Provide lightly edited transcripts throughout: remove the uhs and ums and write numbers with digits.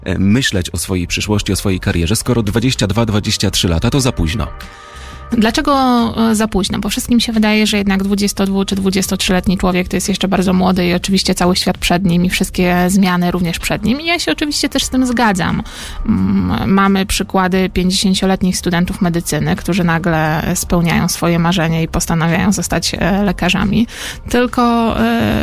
myśleć o swojej przyszłości, o swojej karierze, skoro 22-23 lata to za późno? Dlaczego za późno? Bo wszystkim się wydaje, że jednak 22 czy 23-letni człowiek to jest jeszcze bardzo młody i oczywiście cały świat przed nim i wszystkie zmiany również przed nim. I ja się oczywiście też z tym zgadzam. Mamy przykłady 50-letnich studentów medycyny, którzy nagle spełniają swoje marzenie i postanawiają zostać lekarzami. Tylko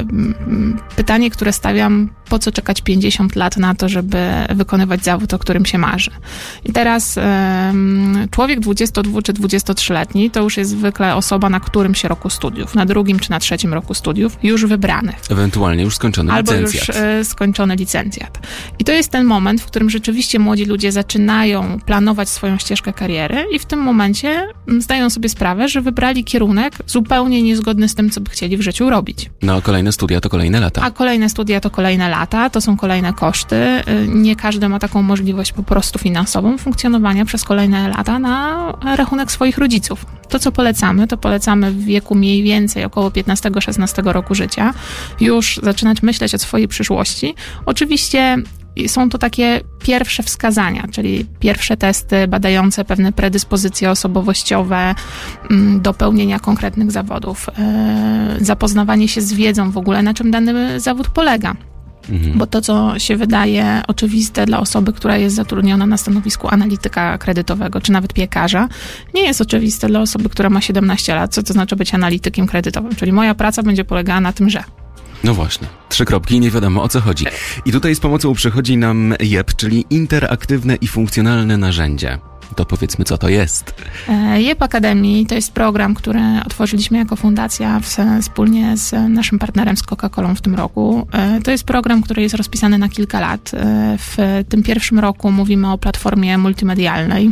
pytanie, które stawiam, po co czekać 50 lat na to, żeby wykonywać zawód, o którym się marzy? I teraz człowiek 22 czy 23-letni to już jest zwykle osoba na którymś roku studiów, na drugim czy na trzecim roku studiów, już wybranych. Ewentualnie już skończony licencjat. Albo już skończony licencjat. I to jest ten moment, w którym rzeczywiście młodzi ludzie zaczynają planować swoją ścieżkę kariery i w tym momencie zdają sobie sprawę, że wybrali kierunek zupełnie niezgodny z tym, co by chcieli w życiu robić. No a kolejne studia to kolejne lata. A kolejne studia to kolejne lata, to są kolejne koszty. Nie każdy ma taką możliwość po prostu finansową funkcjonowania przez kolejne lata na rachunek swoich rodziców. To, co polecamy, to polecamy w wieku mniej więcej około 15-16 roku życia już zaczynać myśleć o swojej przyszłości. Oczywiście są to takie pierwsze wskazania, czyli pierwsze testy badające pewne predyspozycje osobowościowe do pełnienia konkretnych zawodów, zapoznawanie się z wiedzą w ogóle, na czym dany zawód polega. Bo to, co się wydaje oczywiste dla osoby, która jest zatrudniona na stanowisku analityka kredytowego, czy nawet piekarza, nie jest oczywiste dla osoby, która ma 17 lat, co to znaczy być analitykiem kredytowym. Czyli moja praca będzie polegała na tym, że... No właśnie, 3 kropki i nie wiadomo, o co chodzi. I tutaj z pomocą przychodzi nam JEP, czyli interaktywne i funkcjonalne narzędzie. To powiedzmy, co to jest. JEP Academy to jest program, który otworzyliśmy jako fundacja wspólnie z naszym partnerem, z Coca-Colą w tym roku. To jest program, który jest rozpisany na kilka lat. W tym pierwszym roku mówimy o platformie multimedialnej.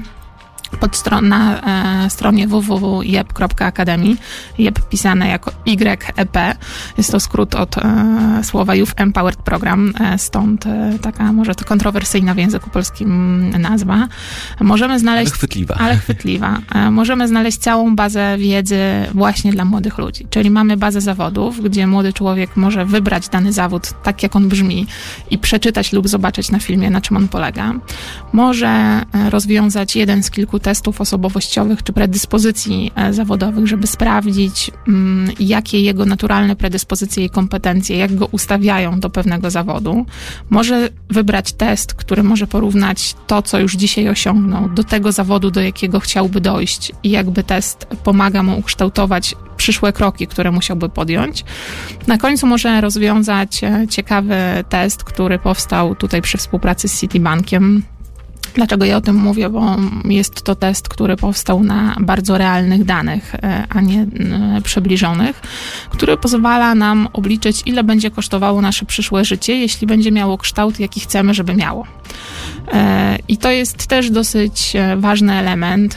Na stronie www.jep.academy. JEP pisane jako YEP. Jest to skrót od słowa Youth Empowered Program, stąd taka może to kontrowersyjna w języku polskim nazwa. Możemy znaleźć... Ale chwytliwa. Możemy znaleźć całą bazę wiedzy właśnie dla młodych ludzi. Czyli mamy bazę zawodów, gdzie młody człowiek może wybrać dany zawód tak, jak on brzmi i przeczytać lub zobaczyć na filmie, na czym on polega. Może rozwiązać jeden z kilku testów osobowościowych czy predyspozycji zawodowych, żeby sprawdzić, jakie jego naturalne predyspozycje i kompetencje, jak go ustawiają do pewnego zawodu. Może wybrać test, który może porównać to, co już dzisiaj osiągnął, do tego zawodu, do jakiego chciałby dojść i jakby test pomaga mu ukształtować przyszłe kroki, które musiałby podjąć. Na końcu może rozwiązać ciekawy test, który powstał tutaj przy współpracy z Citibankiem. Dlaczego ja o tym mówię? Bo jest to test, który powstał na bardzo realnych danych, a nie przybliżonych, który pozwala nam obliczyć, ile będzie kosztowało nasze przyszłe życie, jeśli będzie miało kształt, jaki chcemy, żeby miało. I to jest też dosyć ważny element.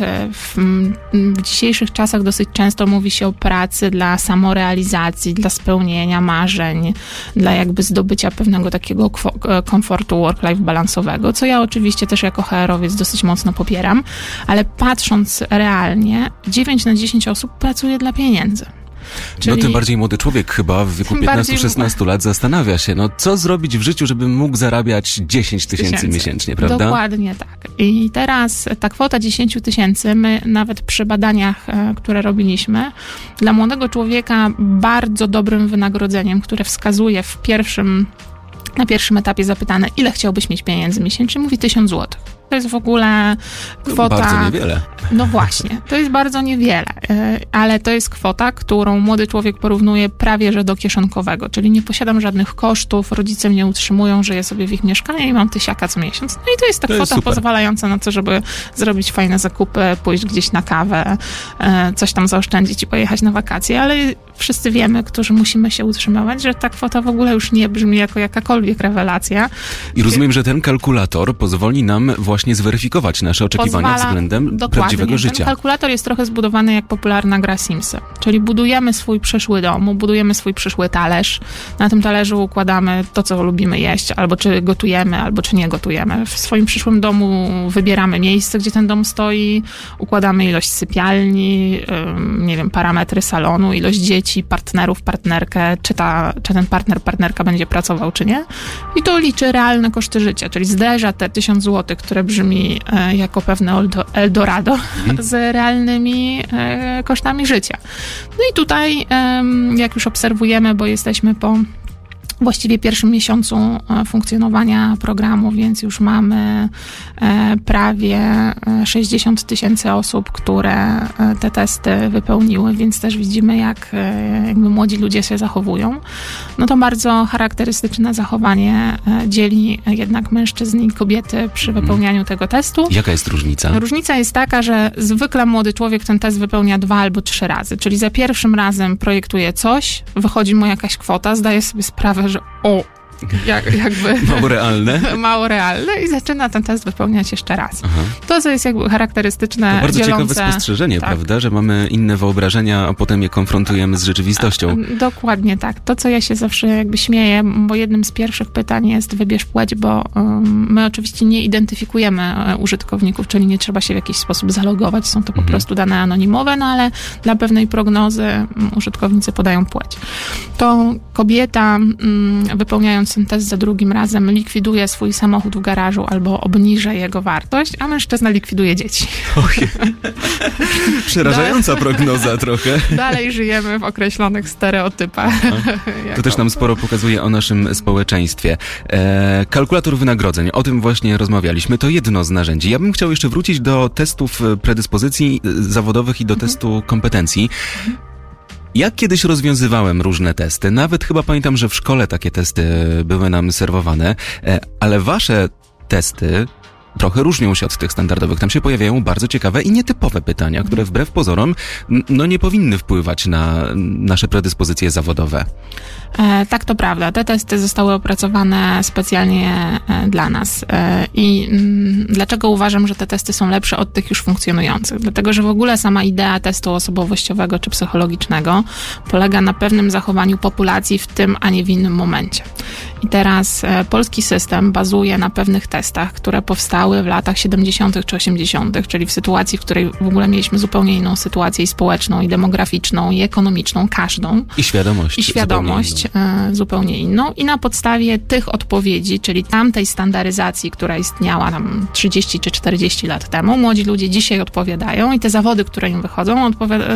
W dzisiejszych czasach dosyć często mówi się o pracy dla samorealizacji, dla spełnienia marzeń, dla jakby zdobycia pewnego takiego komfortu work-life balansowego, co ja oczywiście też jako HR-owiec dosyć mocno popieram, ale patrząc realnie, 9 na 10 osób pracuje dla pieniędzy. Czyli no tym bardziej młody człowiek chyba w wieku 15-16 lat zastanawia się, no co zrobić w życiu, żeby mógł zarabiać 10 tysięcy miesięcznie, prawda? Dokładnie tak. I teraz ta kwota 10 tysięcy, my nawet przy badaniach, które robiliśmy, dla młodego człowieka bardzo dobrym wynagrodzeniem, które wskazuje na pierwszym etapie zapytane, ile chciałbyś mieć pieniędzy miesięcznie, mówi 1000 złotych. To jest w ogóle kwota... Bardzo niewiele. No właśnie, to jest bardzo niewiele, ale to jest kwota, którą młody człowiek porównuje prawie że do kieszonkowego, czyli nie posiadam żadnych kosztów, rodzice mnie utrzymują, żyję sobie w ich mieszkaniu i mam 1000 co miesiąc. No i to jest ta kwota pozwalająca na to, żeby zrobić fajne zakupy, pójść gdzieś na kawę, coś tam zaoszczędzić i pojechać na wakacje, ale wszyscy wiemy, którzy musimy się utrzymywać, że ta kwota w ogóle już nie brzmi jako jakakolwiek rewelacja. I rozumiem, że ten kalkulator pozwoli nam właśnie właśnie zweryfikować nasze oczekiwania względem prawdziwego życia. Ten kalkulator jest trochę zbudowany jak popularna gra Simsy, czyli budujemy swój przyszły dom, budujemy swój przyszły talerz. Na tym talerzu układamy to, co lubimy jeść, albo czy gotujemy, albo czy nie gotujemy. W swoim przyszłym domu wybieramy miejsce, gdzie ten dom stoi, układamy ilość sypialni, nie wiem, parametry salonu, ilość dzieci, partnerów, partnerkę, czy ten partnerka będzie pracował, czy nie. I to liczy realne koszty życia, czyli zderza te 1000 zł, które brzmi jako pewne Eldorado z realnymi kosztami życia. No i tutaj, jak już obserwujemy, bo jesteśmy po właściwie pierwszym miesiącu funkcjonowania programu, więc już mamy prawie 60 000 osób, które te testy wypełniły, więc też widzimy, jak jakby młodzi ludzie się zachowują. No to bardzo charakterystyczne zachowanie dzieli jednak mężczyzn i kobiety przy wypełnianiu tego testu. Jaka jest różnica? Różnica jest taka, że zwykle młody człowiek ten test wypełnia 2 albo 3 razy, czyli za pierwszym razem projektuje coś, wychodzi mu jakaś kwota, zdaje sobie sprawę, że jakby mało realne i zaczyna ten test wypełniać jeszcze raz. Aha. To, co jest jakby charakterystyczne, to bardzo dzielące, ciekawe spostrzeżenie, tak, prawda? Że mamy inne wyobrażenia, a potem je konfrontujemy z rzeczywistością. Dokładnie tak. To, co ja się zawsze jakby śmieję, bo jednym z pierwszych pytań jest wybierz płeć, bo my oczywiście nie identyfikujemy użytkowników, czyli nie trzeba się w jakiś sposób zalogować, są to po prostu dane anonimowe, no ale dla pewnej prognozy użytkownicy podają płeć. To kobieta wypełniając ten test za drugim razem likwiduje swój samochód w garażu albo obniża jego wartość, a mężczyzna likwiduje dzieci. Przerażająca prognoza trochę. Dalej żyjemy w określonych stereotypach. To też nam sporo pokazuje o naszym społeczeństwie. Kalkulator wynagrodzeń, o tym właśnie rozmawialiśmy. To jedno z narzędzi. Ja bym chciał jeszcze wrócić do testów predyspozycji zawodowych i do testu kompetencji. Ja kiedyś rozwiązywałem różne testy, nawet chyba pamiętam, że w szkole takie testy były nam serwowane, ale wasze testy trochę różnią się od tych standardowych. Tam się pojawiają bardzo ciekawe i nietypowe pytania, które wbrew pozorom nie powinny wpływać na nasze predyspozycje zawodowe. Tak, to prawda. Te testy zostały opracowane specjalnie dla nas. I dlaczego uważam, że te testy są lepsze od tych już funkcjonujących? Dlatego, że w ogóle sama idea testu osobowościowego czy psychologicznego polega na pewnym zachowaniu populacji w tym, a nie w innym momencie. I teraz polski system bazuje na pewnych testach, które powstały w latach 70. czy 80., czyli w sytuacji, w której w ogóle mieliśmy zupełnie inną sytuację i społeczną, i demograficzną, i ekonomiczną, każdą. I świadomość zupełnie inną. I na podstawie tych odpowiedzi, czyli tamtej standaryzacji, która istniała tam 30 czy 40 lat temu, młodzi ludzie dzisiaj odpowiadają i te zawody, które im wychodzą,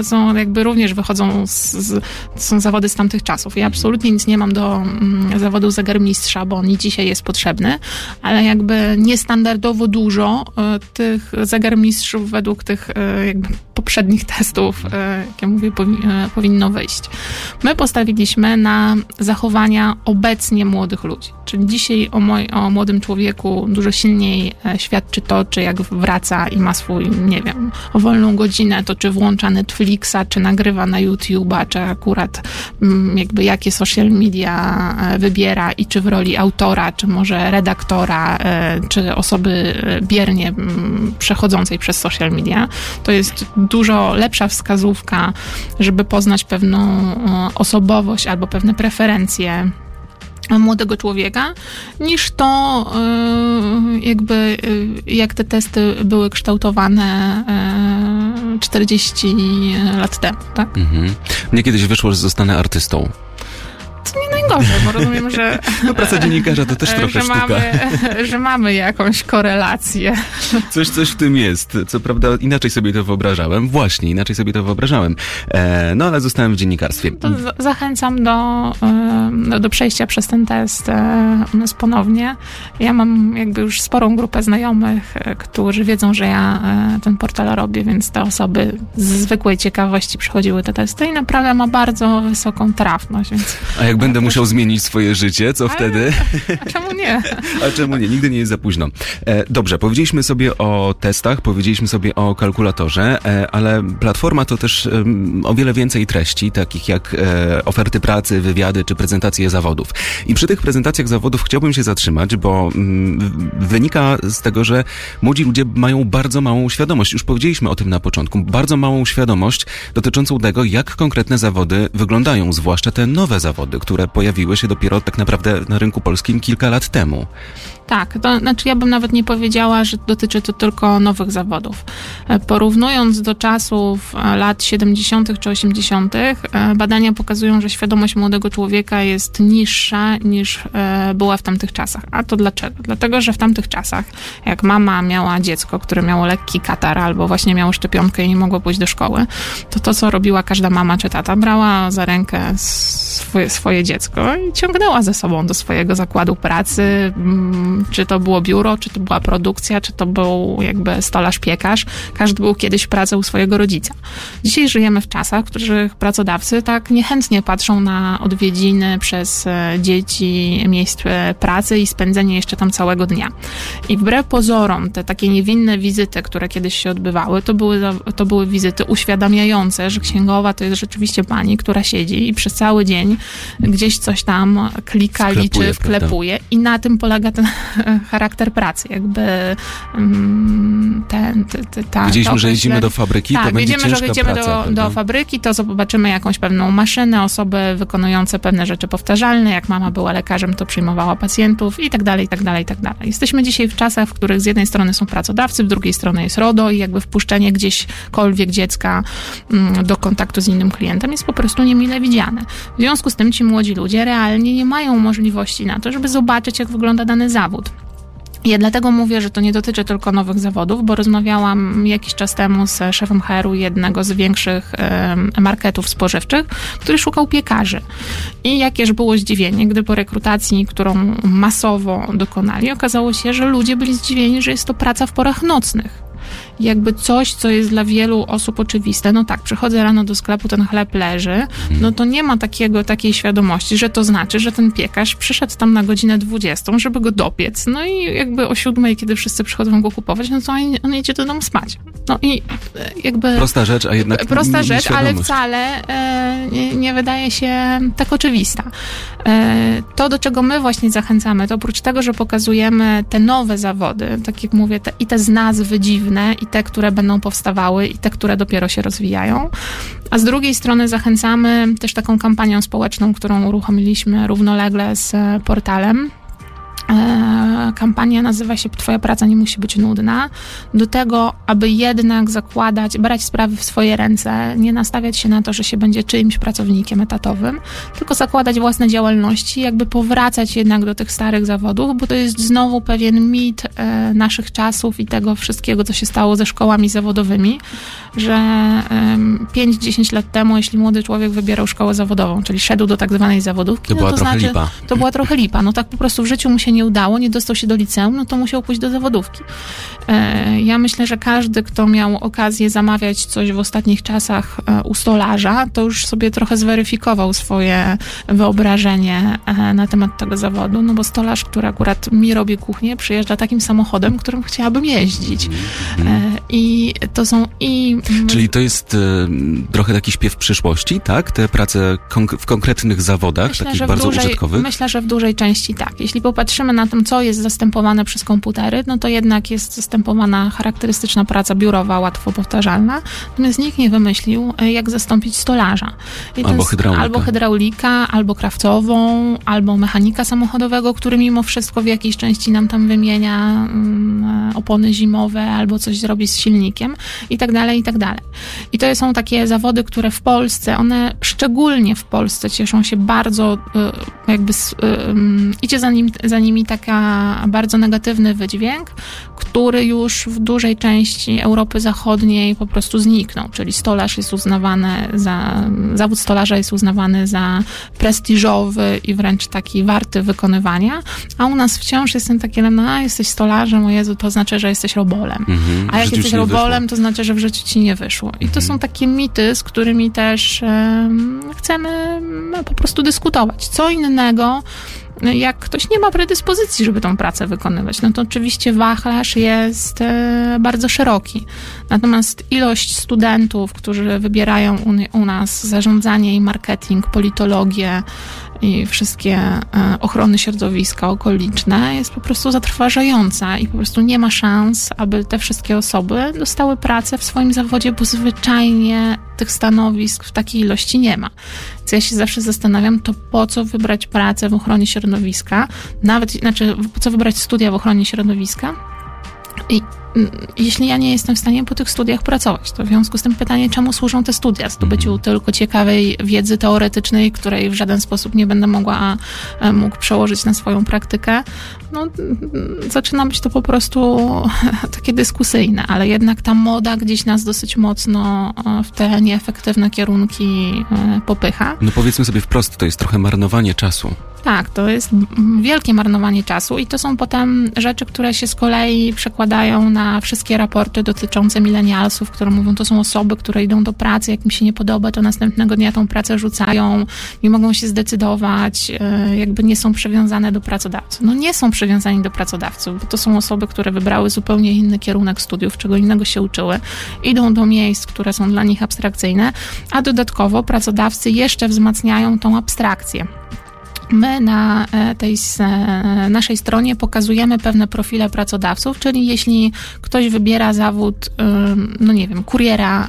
są zawody z tamtych czasów. Ja absolutnie nic nie mam do zawodu zegarmistrza, bo on i dzisiaj jest potrzebny, ale jakby niestandardowo dużo tych zegarmistrzów według tych jakby poprzednich testów, jak ja mówię, powinno wyjść. My postawiliśmy na zachowania obecnie młodych ludzi. Czyli dzisiaj o młodym człowieku dużo silniej świadczy to, czy jak wraca i ma swój, nie wiem, wolną godzinę, to czy włącza Netflixa, czy nagrywa na YouTube'a, czy akurat jakby jakie social media wybiera i czy w roli autora, czy może redaktora, czy osoby biernie przechodzącej przez social media. To jest dużo lepsza wskazówka, żeby poznać pewną osobowość albo pewne preferencje młodego człowieka, niż to jakby jak te testy były kształtowane 40 lat temu, tak? Mnie kiedyś wyszło, że zostanę artystą. To nie najgorzej, bo rozumiem, że... No praca dziennikarza to też trochę sztuka. Że mamy jakąś korelację. Coś w tym jest. Co prawda inaczej sobie to wyobrażałem. Właśnie, inaczej sobie to wyobrażałem. No ale zostałem w dziennikarstwie. To zachęcam do przejścia przez ten test u nas ponownie. Ja mam jakby już sporą grupę znajomych, którzy wiedzą, że ja ten portal robię, więc te osoby z zwykłej ciekawości przechodziły te testy i naprawdę ma bardzo wysoką trafność. Więc a jak będę musiał chciał zmienić swoje życie, co wtedy? A czemu nie? A czemu nie? Nigdy nie jest za późno. Dobrze, powiedzieliśmy sobie o testach, powiedzieliśmy sobie o kalkulatorze, ale platforma to też o wiele więcej treści, takich jak oferty pracy, wywiady czy prezentacje zawodów. I przy tych prezentacjach zawodów chciałbym się zatrzymać, bo wynika z tego, że młodzi ludzie mają bardzo małą świadomość. Już powiedzieliśmy o tym na początku. Bardzo małą świadomość dotyczącą tego, jak konkretne zawody wyglądają, zwłaszcza te nowe zawody, które pojawiły się dopiero tak naprawdę na rynku polskim kilka lat temu. Tak, to znaczy ja bym nawet nie powiedziała, że dotyczy to tylko nowych zawodów. Porównując do czasów lat 70. czy 80., badania pokazują, że świadomość młodego człowieka jest niższa niż była w tamtych czasach. A to dlaczego? Dlatego, że w tamtych czasach, jak mama miała dziecko, które miało lekki katar albo właśnie miało szczepionkę i nie mogło pójść do szkoły, to co robiła każda mama czy tata? Brała za rękę swoje dziecko i ciągnęła ze sobą do swojego zakładu pracy, czy to było biuro, czy to była produkcja, czy to był jakby stolarz-piekarz. Każdy był kiedyś w pracy u swojego rodzica. Dzisiaj żyjemy w czasach, w których pracodawcy tak niechętnie patrzą na odwiedziny przez dzieci miejsc pracy i spędzenie jeszcze tam całego dnia. I wbrew pozorom te takie niewinne wizyty, które kiedyś się odbywały, to były wizyty uświadamiające, że księgowa to jest rzeczywiście pani, która siedzi i przez cały dzień gdzieś coś tam klika, liczy, wklepuje i na tym polega ten charakter pracy, jakby Widzieliśmy, że jedziemy do fabryki, tak, to będzie ciężka że jedziemy praca, do fabryki, to zobaczymy jakąś pewną maszynę, osoby wykonujące pewne rzeczy powtarzalne, jak mama była lekarzem, to przyjmowała pacjentów i tak dalej, i tak dalej, i tak dalej. Jesteśmy dzisiaj w czasach, w których z jednej strony są pracodawcy, z drugiej strony jest RODO i jakby wpuszczenie gdzieśkolwiek dziecka do kontaktu z innym klientem jest po prostu niemile widziane. W związku z tym ci młodzi ludzie realnie nie mają możliwości na to, żeby zobaczyć, jak wygląda dany zawód. Ja dlatego mówię, że to nie dotyczy tylko nowych zawodów, bo rozmawiałam jakiś czas temu z szefem HR-u jednego z większych marketów spożywczych, który szukał piekarzy. I jakież było zdziwienie, gdy po rekrutacji, którą masowo dokonali, okazało się, że ludzie byli zdziwieni, że jest to praca w porach nocnych. Jakby coś, co jest dla wielu osób oczywiste. No tak, przychodzę rano do sklepu, ten chleb leży, no to nie ma takiej świadomości, że to znaczy, że ten piekarz przyszedł tam na godzinę 20, żeby go dopiec. No i jakby o 7, kiedy wszyscy przychodzą go kupować, no to on jedzie do domu spać. No i jakby... Prosta rzecz, a jednak prosta rzecz, ale wcale nie wydaje się tak oczywista. To, do czego my właśnie zachęcamy, to oprócz tego, że pokazujemy te nowe zawody, tak jak mówię, te z nazwy dziwne i te, które będą powstawały i te, które dopiero się rozwijają. A z drugiej strony zachęcamy też taką kampanią społeczną, którą uruchomiliśmy równolegle z portalem. Kampania nazywa się Twoja praca nie musi być nudna. Do tego, aby jednak brać sprawy w swoje ręce, nie nastawiać się na to, że się będzie czyimś pracownikiem etatowym, tylko zakładać własne działalności, jakby powracać jednak do tych starych zawodów, bo to jest znowu pewien mit naszych czasów i tego wszystkiego, co się stało ze szkołami zawodowymi, że 5-10 lat temu, jeśli młody człowiek wybierał szkołę zawodową, czyli szedł do tak zwanej zawodówki, to była trochę lipa. To była trochę lipa. No tak po prostu w życiu mu się nie udało, nie dostał się do liceum, no to musiał pójść do zawodówki. Ja myślę, że każdy, kto miał okazję zamawiać coś w ostatnich czasach u stolarza, to już sobie trochę zweryfikował swoje wyobrażenie na temat tego zawodu, no bo stolarz, który akurat mi robi kuchnię, przyjeżdża takim samochodem, którym chciałabym jeździć. I to są Czyli to jest trochę taki śpiew przyszłości, tak? Te prace w konkretnych zawodach, takich bardzo użytkowych? Myślę, że w dużej części tak. Jeśli popatrzymy na tym, co jest zastępowane przez komputery, no to jednak jest zastępowana charakterystyczna praca biurowa, łatwo powtarzalna. Natomiast nikt nie wymyślił, jak zastąpić stolarza. Albo hydraulika, albo krawcową, albo mechanika samochodowego, który mimo wszystko w jakiejś części nam tam wymienia opony zimowe, albo coś zrobi z silnikiem i tak dalej, i tak dalej. I to są takie zawody, które w Polsce, one szczególnie w Polsce cieszą się bardzo, idzie za nimi taka bardzo negatywny wydźwięk, który już w dużej części Europy Zachodniej po prostu zniknął, czyli zawód stolarza jest uznawany za prestiżowy i wręcz taki warty wykonywania, a u nas wciąż jest ten taki element, jesteś stolarzem, o Jezu, to znaczy, że jesteś robolem. A jak jesteś robolem, to znaczy, że w życiu ci nie wyszło. I to są takie mity, z którymi też chcemy po prostu dyskutować. Co innego, jak ktoś nie ma predyspozycji, żeby tą pracę wykonywać, no to oczywiście wachlarz jest bardzo szeroki. Natomiast ilość studentów, którzy wybierają u nas zarządzanie i marketing, politologię i wszystkie ochrony środowiska okoliczne jest po prostu zatrważająca i po prostu nie ma szans, aby te wszystkie osoby dostały pracę w swoim zawodzie, bo zwyczajnie tych stanowisk w takiej ilości nie ma. Więc ja się zawsze zastanawiam, to po co wybrać pracę w ochronie środowiska, po co wybrać studia w ochronie środowiska i jeśli ja nie jestem w stanie po tych studiach pracować, to w związku z tym pytanie, czemu służą te studia? Zdobyciu tylko ciekawej wiedzy teoretycznej, której w żaden sposób nie będę mógł przełożyć na swoją praktykę. No, zaczyna być to po prostu takie dyskusyjne, ale jednak ta moda gdzieś nas dosyć mocno w te nieefektywne kierunki popycha. No powiedzmy sobie wprost, to jest trochę marnowanie czasu. Tak, to jest wielkie marnowanie czasu i to są potem rzeczy, które się z kolei przekładają na wszystkie raporty dotyczące milenialsów, które mówią, to są osoby, które idą do pracy, jak im się nie podoba, to następnego dnia tą pracę rzucają, nie mogą się zdecydować, jakby nie są przywiązane do pracodawców. No nie są przywiązani do pracodawców, bo to są osoby, które wybrały zupełnie inny kierunek studiów, czego innego się uczyły, idą do miejsc, które są dla nich abstrakcyjne, a dodatkowo pracodawcy jeszcze wzmacniają tą abstrakcję. My na tej naszej stronie pokazujemy pewne profile pracodawców, czyli jeśli ktoś wybiera zawód, no nie wiem, kuriera,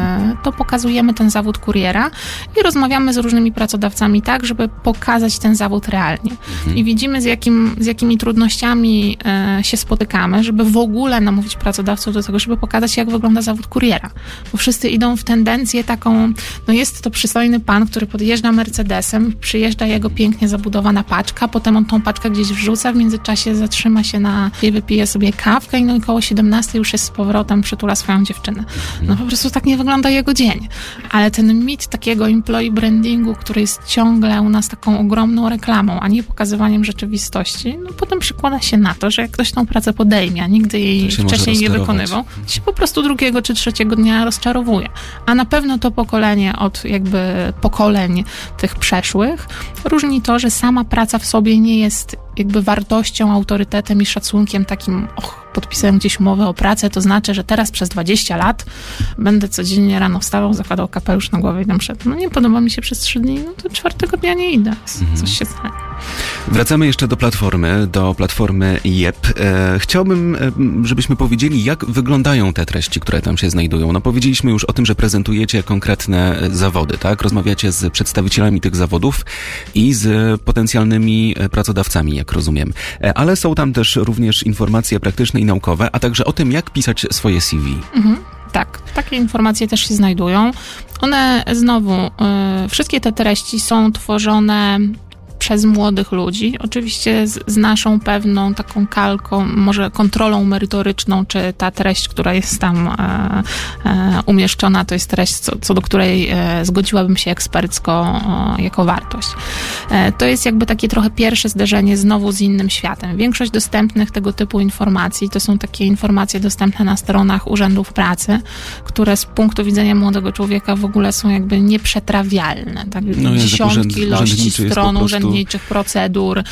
to pokazujemy ten zawód kuriera i rozmawiamy z różnymi pracodawcami tak, żeby pokazać ten zawód realnie. I widzimy, z jakimi trudnościami się spotykamy, żeby w ogóle namówić pracodawców do tego, żeby pokazać, jak wygląda zawód kuriera. Bo wszyscy idą w tendencję taką, no jest to przystojny pan, który podjeżdża Mercedesem, przyjeżdża jego pięknie zabudowana paczka, potem on tą paczkę gdzieś wrzuca, w międzyczasie zatrzyma się i wypije sobie kawkę i no i koło 17 już jest z powrotem, przytula swoją dziewczynę. No po prostu tak nie wygląda jego dzień. Ale ten mit takiego employee brandingu, który jest ciągle u nas taką ogromną reklamą, a nie pokazywaniem rzeczywistości, no potem przekłada się na to, że jak ktoś tą pracę podejmie, a nigdy jej wcześniej nie wykonywał, to się po prostu drugiego czy trzeciego dnia rozczarowuje. A na pewno to pokolenie od jakby pokoleń tych przeszłych różni to, że sama praca w sobie nie jest jakby wartością, autorytetem i szacunkiem takim, podpisałem gdzieś umowę o pracę, to znaczy, że teraz przez 20 lat będę codziennie rano wstawał, zakładał kapelusz na głowę i tam szedł. No nie podoba mi się przez 3 dni, no to 4 dnia nie idę. Coś się stanie. Wracamy jeszcze do platformy JEP. Chciałbym, żebyśmy powiedzieli, jak wyglądają te treści, które tam się znajdują. No powiedzieliśmy już o tym, że prezentujecie konkretne zawody, tak? Rozmawiacie z przedstawicielami tych zawodów i z potencjalnymi pracodawcami, jak rozumiem. Ale są tam też również informacje praktyczne i naukowe, a także o tym, jak pisać swoje CV. Tak, takie informacje też się znajdują. One znowu, wszystkie te treści są tworzone przez młodych ludzi, oczywiście z naszą pewną taką kalką, może kontrolą merytoryczną, czy ta treść, która jest tam umieszczona, to jest treść, co do której zgodziłabym się ekspercko jako wartość. To jest jakby takie trochę pierwsze zderzenie znowu z innym światem. Większość dostępnych tego typu informacji to są takie informacje dostępne na stronach urzędów pracy, które z punktu widzenia młodego człowieka w ogóle są jakby nieprzetrawialne. Tak? No, dziesiątki ilości stron urzędniczych procedur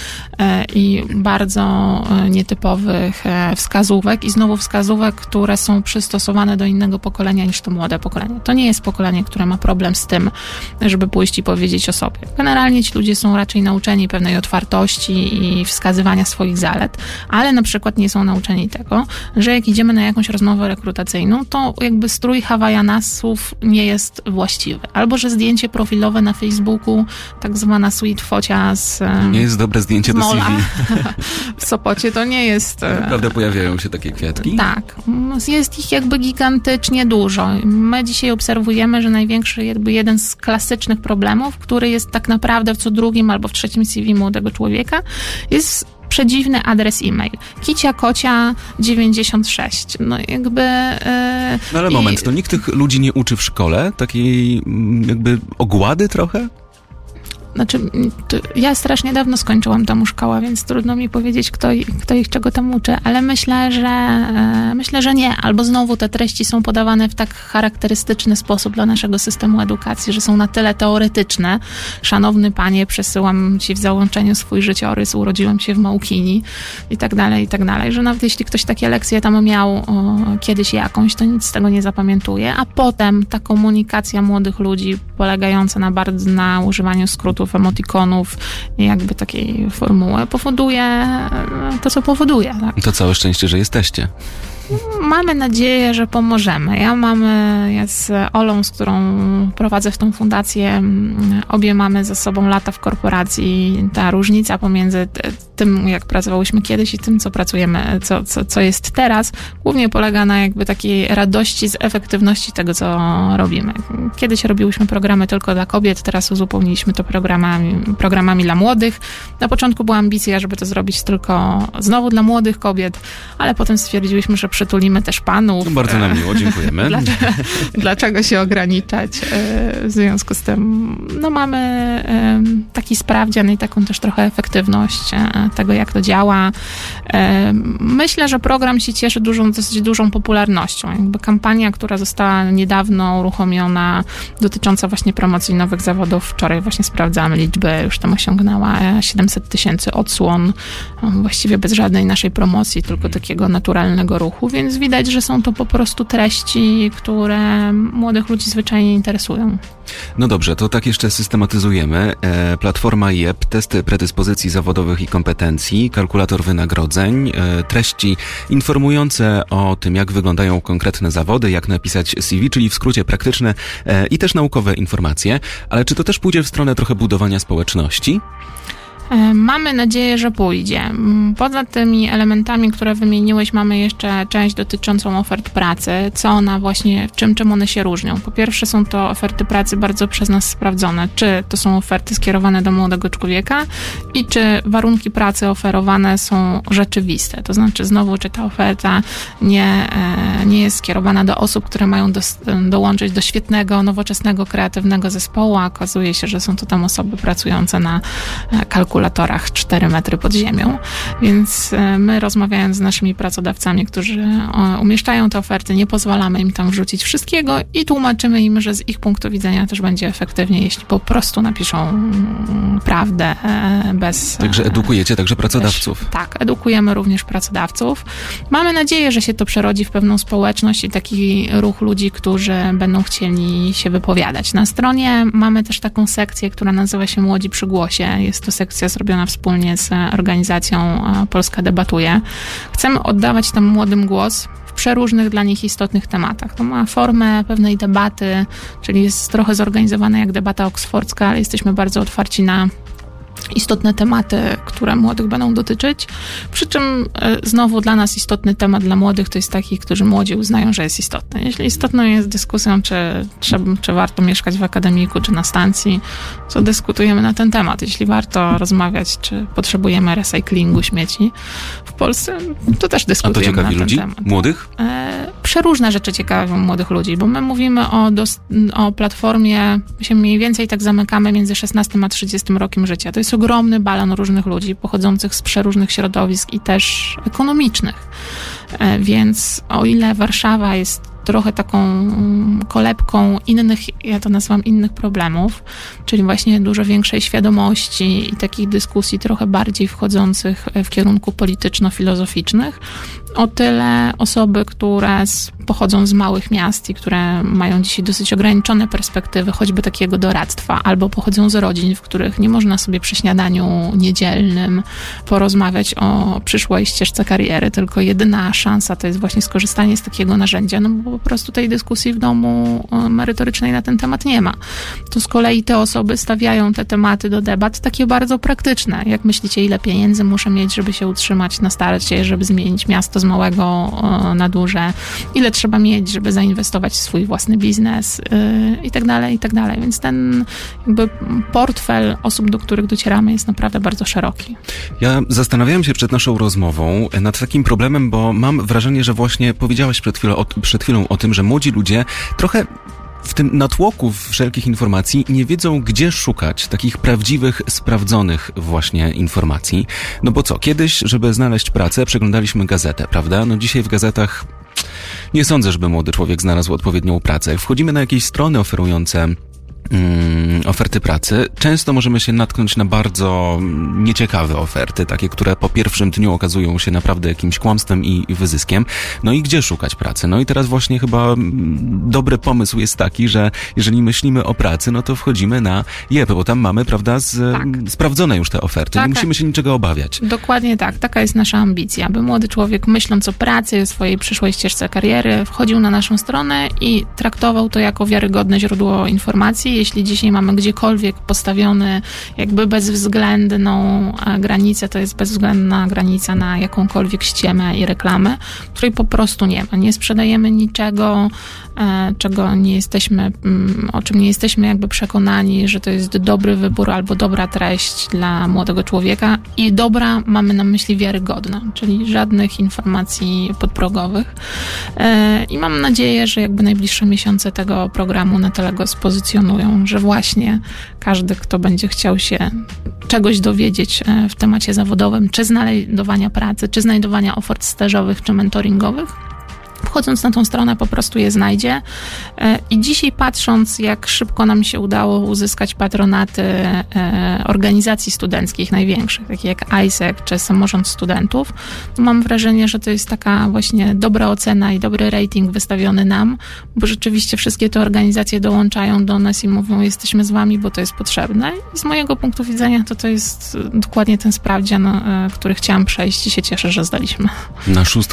i bardzo nietypowych wskazówek i znowu wskazówek, które są przystosowane do innego pokolenia niż to młode pokolenie. To nie jest pokolenie, które ma problem z tym, żeby pójść i powiedzieć o sobie. Generalnie ci ludzie są raczej nauczeni pewnej otwartości i wskazywania swoich zalet, ale na przykład nie są nauczeni tego, że jak idziemy na jakąś rozmowę rekrutacyjną, to jakby strój hawaianasów nie jest właściwy. Albo, że zdjęcie profilowe na Facebooku, tak zwana sweet focia nie jest dobre zdjęcie do CV. W Sopocie to nie jest... Prawda, pojawiają się takie kwiatki? Tak. Jest ich jakby gigantycznie dużo. My dzisiaj obserwujemy, że największy jakby jeden z klasycznych problemów, który jest tak naprawdę w co drugim albo w trzecim CV młodego człowieka, jest przedziwny adres e-mail. kiciakocia96. No jakby... No ale moment, to nikt tych ludzi nie uczy w szkole? Takiej jakby ogłady trochę? Znaczy, ja strasznie dawno skończyłam tam szkołę, więc trudno mi powiedzieć, kto ich czego tam uczy, ale myślę, że nie. Albo znowu te treści są podawane w tak charakterystyczny sposób dla naszego systemu edukacji, że są na tyle teoretyczne. Szanowny panie, przesyłam ci w załączeniu swój życiorys, urodziłem się w Małkini i tak dalej, że nawet jeśli ktoś takie lekcje tam miał kiedyś jakąś, to nic z tego nie zapamiętuje, a potem ta komunikacja młodych ludzi polegająca na używaniu skrótów, emotikonów i jakby takiej formuły powoduje to, co powoduje. Tak? To całe szczęście, że jesteście. Mamy nadzieję, że pomożemy. Ja z Olą, z którą prowadzę w tą fundację, obie mamy ze sobą lata w korporacji. Ta różnica pomiędzy tym, jak pracowałyśmy kiedyś i tym, co pracujemy, co jest teraz, głównie polega na jakby takiej radości z efektywności tego, co robimy. Kiedyś robiłyśmy programy tylko dla kobiet, teraz uzupełniliśmy to programami dla młodych. Na początku była ambicja, żeby to zrobić tylko znowu dla młodych kobiet, ale potem stwierdziliśmy, że przytulimy też panów. No bardzo nam miło, dziękujemy. Dlaczego się ograniczać? W związku z tym mamy taki sprawdzian i taką też trochę efektywność tego, jak to działa. Myślę, że program się cieszy dosyć dużą popularnością. Jakby kampania, która została niedawno uruchomiona, dotycząca właśnie promocji nowych zawodów. Wczoraj właśnie sprawdzałam liczbę, już tam osiągnęła 700 000 odsłon, właściwie bez żadnej naszej promocji, tylko takiego naturalnego ruchu, więc widać, że są to po prostu treści, które młodych ludzi zwyczajnie interesują. No dobrze, to tak jeszcze systematyzujemy. Platforma JEP, testy predyspozycji zawodowych i kompetencji, kalkulator wynagrodzeń, treści informujące o tym, jak wyglądają konkretne zawody, jak napisać CV, czyli w skrócie praktyczne i też naukowe informacje. Ale czy to też pójdzie w stronę trochę budowania społeczności? Mamy nadzieję, że pójdzie. Poza tymi elementami, które wymieniłeś, mamy jeszcze część dotyczącą ofert pracy, czym one się różnią. Po pierwsze, są to oferty pracy bardzo przez nas sprawdzone, czy to są oferty skierowane do młodego człowieka i czy warunki pracy oferowane są rzeczywiste. To znaczy znowu, czy ta oferta nie jest skierowana do osób, które mają dołączyć do świetnego, nowoczesnego, kreatywnego zespołu, a okazuje się, że są to tam osoby pracujące na kalkulatorach 4 metry pod ziemią. Więc my, rozmawiając z naszymi pracodawcami, którzy umieszczają te oferty, nie pozwalamy im tam wrzucić wszystkiego i tłumaczymy im, że z ich punktu widzenia też będzie efektywnie, jeśli po prostu napiszą prawdę bez... Także edukujecie także pracodawców. Tak, edukujemy również pracodawców. Mamy nadzieję, że się to przerodzi w pewną społeczność i taki ruch ludzi, którzy będą chcieli się wypowiadać. Na stronie mamy też taką sekcję, która nazywa się Młodzi przy głosie. Jest to sekcja zrobiona wspólnie z organizacją Polska Debatuje. Chcemy oddawać tam młodym głos w przeróżnych dla nich istotnych tematach. To ma formę pewnej debaty, czyli jest trochę zorganizowana jak debata oksfordzka, ale jesteśmy bardzo otwarci na istotne tematy, które młodych będą dotyczyć. Przy czym znowu dla nas istotny temat dla młodych to jest taki, którzy młodzi uznają, że jest istotny. Jeśli istotną jest dyskusją, czy warto mieszkać w akademiku, czy na stacji, to dyskutujemy na ten temat. Jeśli warto rozmawiać, czy potrzebujemy recyklingu śmieci w Polsce, to też dyskutujemy na ten ludzi? Temat. Młodych? Przeróżne rzeczy ciekawią młodych ludzi, bo my mówimy o platformie, my się mniej więcej tak zamykamy między 16 a 30 rokiem życia. To jest ogromny balon różnych ludzi pochodzących z przeróżnych środowisk i też ekonomicznych. Więc o ile Warszawa jest trochę taką kolebką ja to nazywam innych problemów, czyli właśnie dużo większej świadomości i takich dyskusji trochę bardziej wchodzących w kierunku polityczno-filozoficznych, o tyle osoby, które pochodzą z małych miast i które mają dzisiaj dosyć ograniczone perspektywy, choćby takiego doradztwa, albo pochodzą z rodzin, w których nie można sobie przy śniadaniu niedzielnym porozmawiać o przyszłej ścieżce kariery, tylko jedyna szansa to jest właśnie skorzystanie z takiego narzędzia, no bo po prostu tej dyskusji w domu merytorycznej na ten temat nie ma. To z kolei te osoby stawiają te tematy do debat takie bardzo praktyczne. Jak myślicie, ile pieniędzy muszę mieć, żeby się utrzymać na starcie, żeby zmienić miasto, z małego na duże, ile trzeba mieć, żeby zainwestować w swój własny biznes i tak dalej, i tak dalej. Więc ten jakby portfel osób, do których docieramy, jest naprawdę bardzo szeroki. Ja zastanawiałem się przed naszą rozmową nad takim problemem, bo mam wrażenie, że właśnie powiedziałaś przed chwilą o tym, że młodzi ludzie trochę w tym natłoku wszelkich informacji nie wiedzą, gdzie szukać takich prawdziwych, sprawdzonych właśnie informacji. No bo co, kiedyś, żeby znaleźć pracę, przeglądaliśmy gazetę, prawda? No dzisiaj w gazetach nie sądzę, żeby młody człowiek znalazł odpowiednią pracę. Jak wchodzimy na jakieś strony oferujące oferty pracy, często możemy się natknąć na bardzo nieciekawe oferty, takie, które po pierwszym dniu okazują się naprawdę jakimś kłamstwem i wyzyskiem. No i gdzie szukać pracy? No i teraz właśnie chyba dobry pomysł jest taki, że jeżeli myślimy o pracy, no to wchodzimy na JEP, bo tam mamy, prawda, sprawdzone już te oferty. Nie musimy się niczego obawiać. Dokładnie tak. Taka jest nasza ambicja, aby młody człowiek, myśląc o pracy, o swojej przyszłej ścieżce kariery, wchodził na naszą stronę i traktował to jako wiarygodne źródło informacji. Jeśli dzisiaj mamy gdziekolwiek postawiony jakby bezwzględną granicę, to jest bezwzględna granica na jakąkolwiek ściemę i reklamę, której po prostu nie ma. Nie sprzedajemy niczego, czego nie jesteśmy, o czym nie jesteśmy jakby przekonani, że to jest dobry wybór albo dobra treść dla młodego człowieka i dobra mamy na myśli wiarygodna, czyli żadnych informacji podprogowych. I mam nadzieję, że jakby najbliższe miesiące tego programu na tyle go spozycjonują, że właśnie każdy, kto będzie chciał się czegoś dowiedzieć w temacie zawodowym, czy znajdowania pracy, czy znajdowania ofert stażowych, czy mentoringowych, wchodząc na tą stronę po prostu je znajdzie. I dzisiaj patrząc, jak szybko nam się udało uzyskać patronaty organizacji studenckich największych, takich jak ISEC czy Samorząd Studentów, to mam wrażenie, że to jest taka właśnie dobra ocena i dobry rating wystawiony nam, bo rzeczywiście wszystkie te organizacje dołączają do nas i mówią, jesteśmy z wami, bo to jest potrzebne. I z mojego punktu widzenia to jest dokładnie ten sprawdzian, który chciałam przejść i się cieszę, że zdaliśmy. Na 6.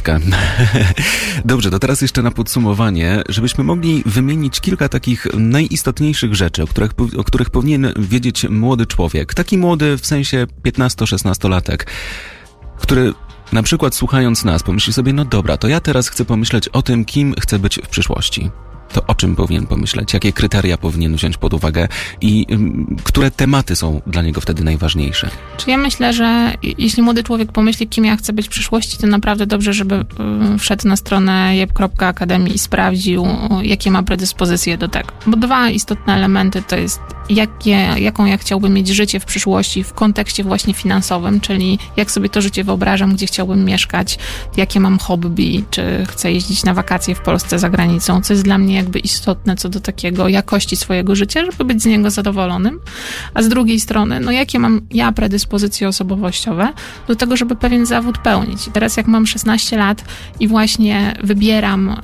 Dobrze, to teraz jeszcze na podsumowanie, żebyśmy mogli wymienić kilka takich najistotniejszych rzeczy, o których powinien wiedzieć młody człowiek. Taki młody w sensie 15-16-latek, który na przykład słuchając nas pomyśli sobie, no dobra, to ja teraz chcę pomyśleć o tym, kim chcę być w przyszłości. To o czym powinien pomyśleć? Jakie kryteria powinien wziąć pod uwagę i które tematy są dla niego wtedy najważniejsze? Czy ja myślę, że jeśli młody człowiek pomyśli, kim ja chcę być w przyszłości, to naprawdę dobrze, żeby wszedł na stronę jep.academy i sprawdził, jakie ma predyspozycje do tego. Bo dwa istotne elementy to jest, jaką ja chciałbym mieć życie w przyszłości w kontekście właśnie finansowym, czyli jak sobie to życie wyobrażam, gdzie chciałbym mieszkać, jakie mam hobby, czy chcę jeździć na wakacje w Polsce, za granicą, co jest dla mnie jakby istotne co do takiego jakości swojego życia, żeby być z niego zadowolonym. A z drugiej strony, no jakie mam ja predyspozycje osobowościowe do tego, żeby pewien zawód pełnić. I teraz jak mam 16 lat i właśnie wybieram,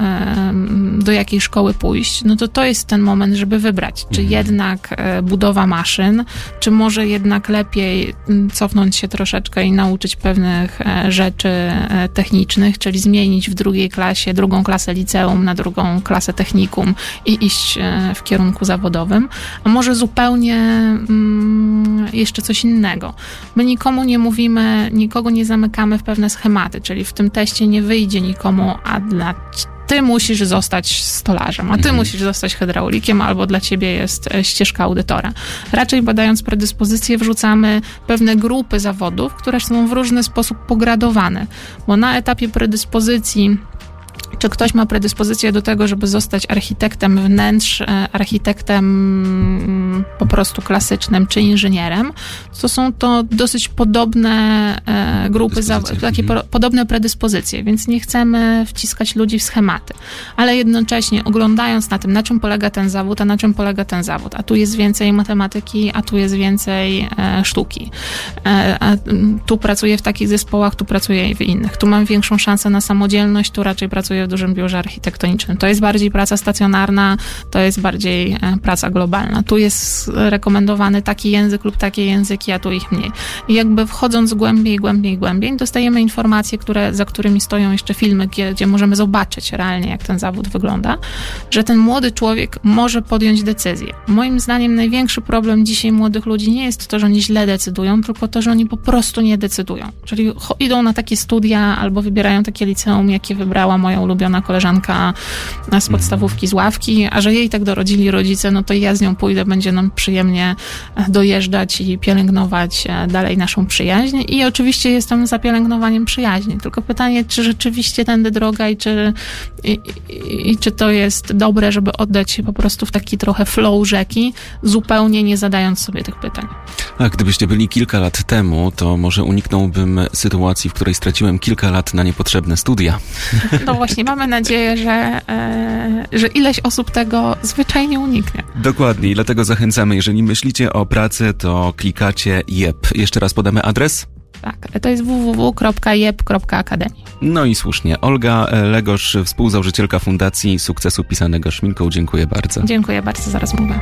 do jakiej szkoły pójść, no to jest ten moment, żeby wybrać, czy jednak budowa maszyn, czy może jednak lepiej cofnąć się troszeczkę i nauczyć pewnych rzeczy technicznych, czyli zmienić w drugą klasę liceum na drugą klasę techniczną i iść w kierunku zawodowym, a może zupełnie jeszcze coś innego. My nikomu nie mówimy, nikogo nie zamykamy w pewne schematy, czyli w tym teście nie wyjdzie nikomu, ty musisz zostać stolarzem, a ty musisz zostać hydraulikiem, albo dla ciebie jest ścieżka audytora. Raczej badając predyspozycje wrzucamy pewne grupy zawodów, które są w różny sposób pogradowane, bo na etapie predyspozycji czy ktoś ma predyspozycję do tego, żeby zostać architektem wnętrz, architektem po prostu klasycznym, czy inżynierem, to są to dosyć podobne grupy, takie podobne predyspozycje, więc nie chcemy wciskać ludzi w schematy, ale jednocześnie oglądając na tym, na czym polega ten zawód, a na czym polega ten zawód, a tu jest więcej matematyki, a tu jest więcej sztuki, a tu pracuję w takich zespołach, tu pracuję w innych, tu mam większą szansę na samodzielność, tu raczej pracuję w dużym biurze architektonicznym. To jest bardziej praca stacjonarna, to jest bardziej praca globalna. Tu jest rekomendowany taki język lub takie języki, a tu ich mniej. I jakby wchodząc głębiej, dostajemy informacje, za którymi stoją jeszcze filmy, gdzie możemy zobaczyć realnie, jak ten zawód wygląda, że ten młody człowiek może podjąć decyzję. Moim zdaniem największy problem dzisiaj młodych ludzi nie jest to, że oni źle decydują, tylko to, że oni po prostu nie decydują. Czyli idą na takie studia albo wybierają takie liceum, jakie wybrała moja ulubiona koleżanka z podstawówki z ławki, a że jej tak dorodzili rodzice, no to ja z nią pójdę, będzie nam przyjemnie dojeżdżać i pielęgnować dalej naszą przyjaźń. I oczywiście jestem za pielęgnowaniem przyjaźni. Tylko pytanie, czy rzeczywiście tędy droga i czy to jest dobre, żeby oddać się po prostu w taki trochę flow rzeki, zupełnie nie zadając sobie tych pytań. A gdybyście byli kilka lat temu, to może uniknąłbym sytuacji, w której straciłem kilka lat na niepotrzebne studia. No właśnie, mamy nadzieję, że ileś osób tego zwyczajnie uniknie. Dokładnie i dlatego zachęcamy, jeżeli myślicie o pracy, to klikacie JEP. Jeszcze raz podamy adres? Tak, to jest www.jep.academy. No i słusznie. Olga Legosz, współzałożycielka Fundacji Sukcesu Pisanego Szminką. Dziękuję bardzo. Dziękuję bardzo za rozmowę.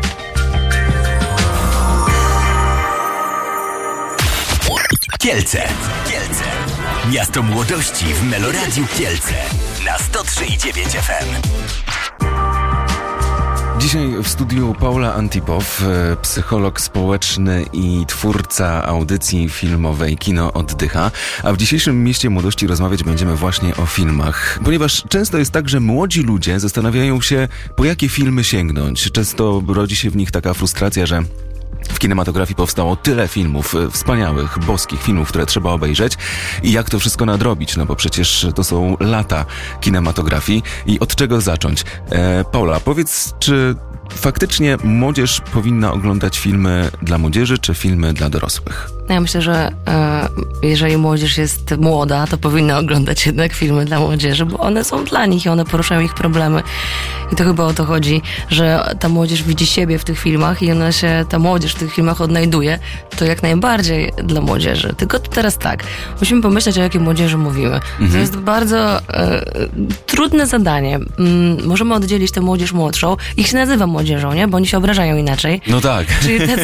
Kielce. Miasto młodości w Meloradiu Kielce na 103,9 FM. Dzisiaj w studiu Paula Antipow, psycholog społeczny i twórca audycji filmowej Kino Oddycha, a w dzisiejszym Mieście Młodości rozmawiać będziemy właśnie o filmach, ponieważ często jest tak, że młodzi ludzie zastanawiają się, po jakie filmy sięgnąć. Często rodzi się w nich taka frustracja, że w kinematografii powstało tyle filmów, wspaniałych, boskich filmów, które trzeba obejrzeć i jak to wszystko nadrobić, no bo przecież to są lata kinematografii i od czego zacząć? Paula, powiedz, czy faktycznie młodzież powinna oglądać filmy dla młodzieży, czy filmy dla dorosłych? Ja myślę, że jeżeli młodzież jest młoda, to powinna oglądać jednak filmy dla młodzieży, bo one są dla nich i one poruszają ich problemy. I to chyba o to chodzi, że ta młodzież widzi siebie w tych filmach i ta młodzież w tych filmach odnajduje, to jak najbardziej dla młodzieży. Tylko teraz tak, musimy pomyśleć, o jakiej młodzieży mówimy. To jest bardzo trudne zadanie. Możemy oddzielić tę młodzież młodszą. Ich się nazywa młodzieżą, nie? Bo oni się obrażają inaczej. No tak. Czyli tacy,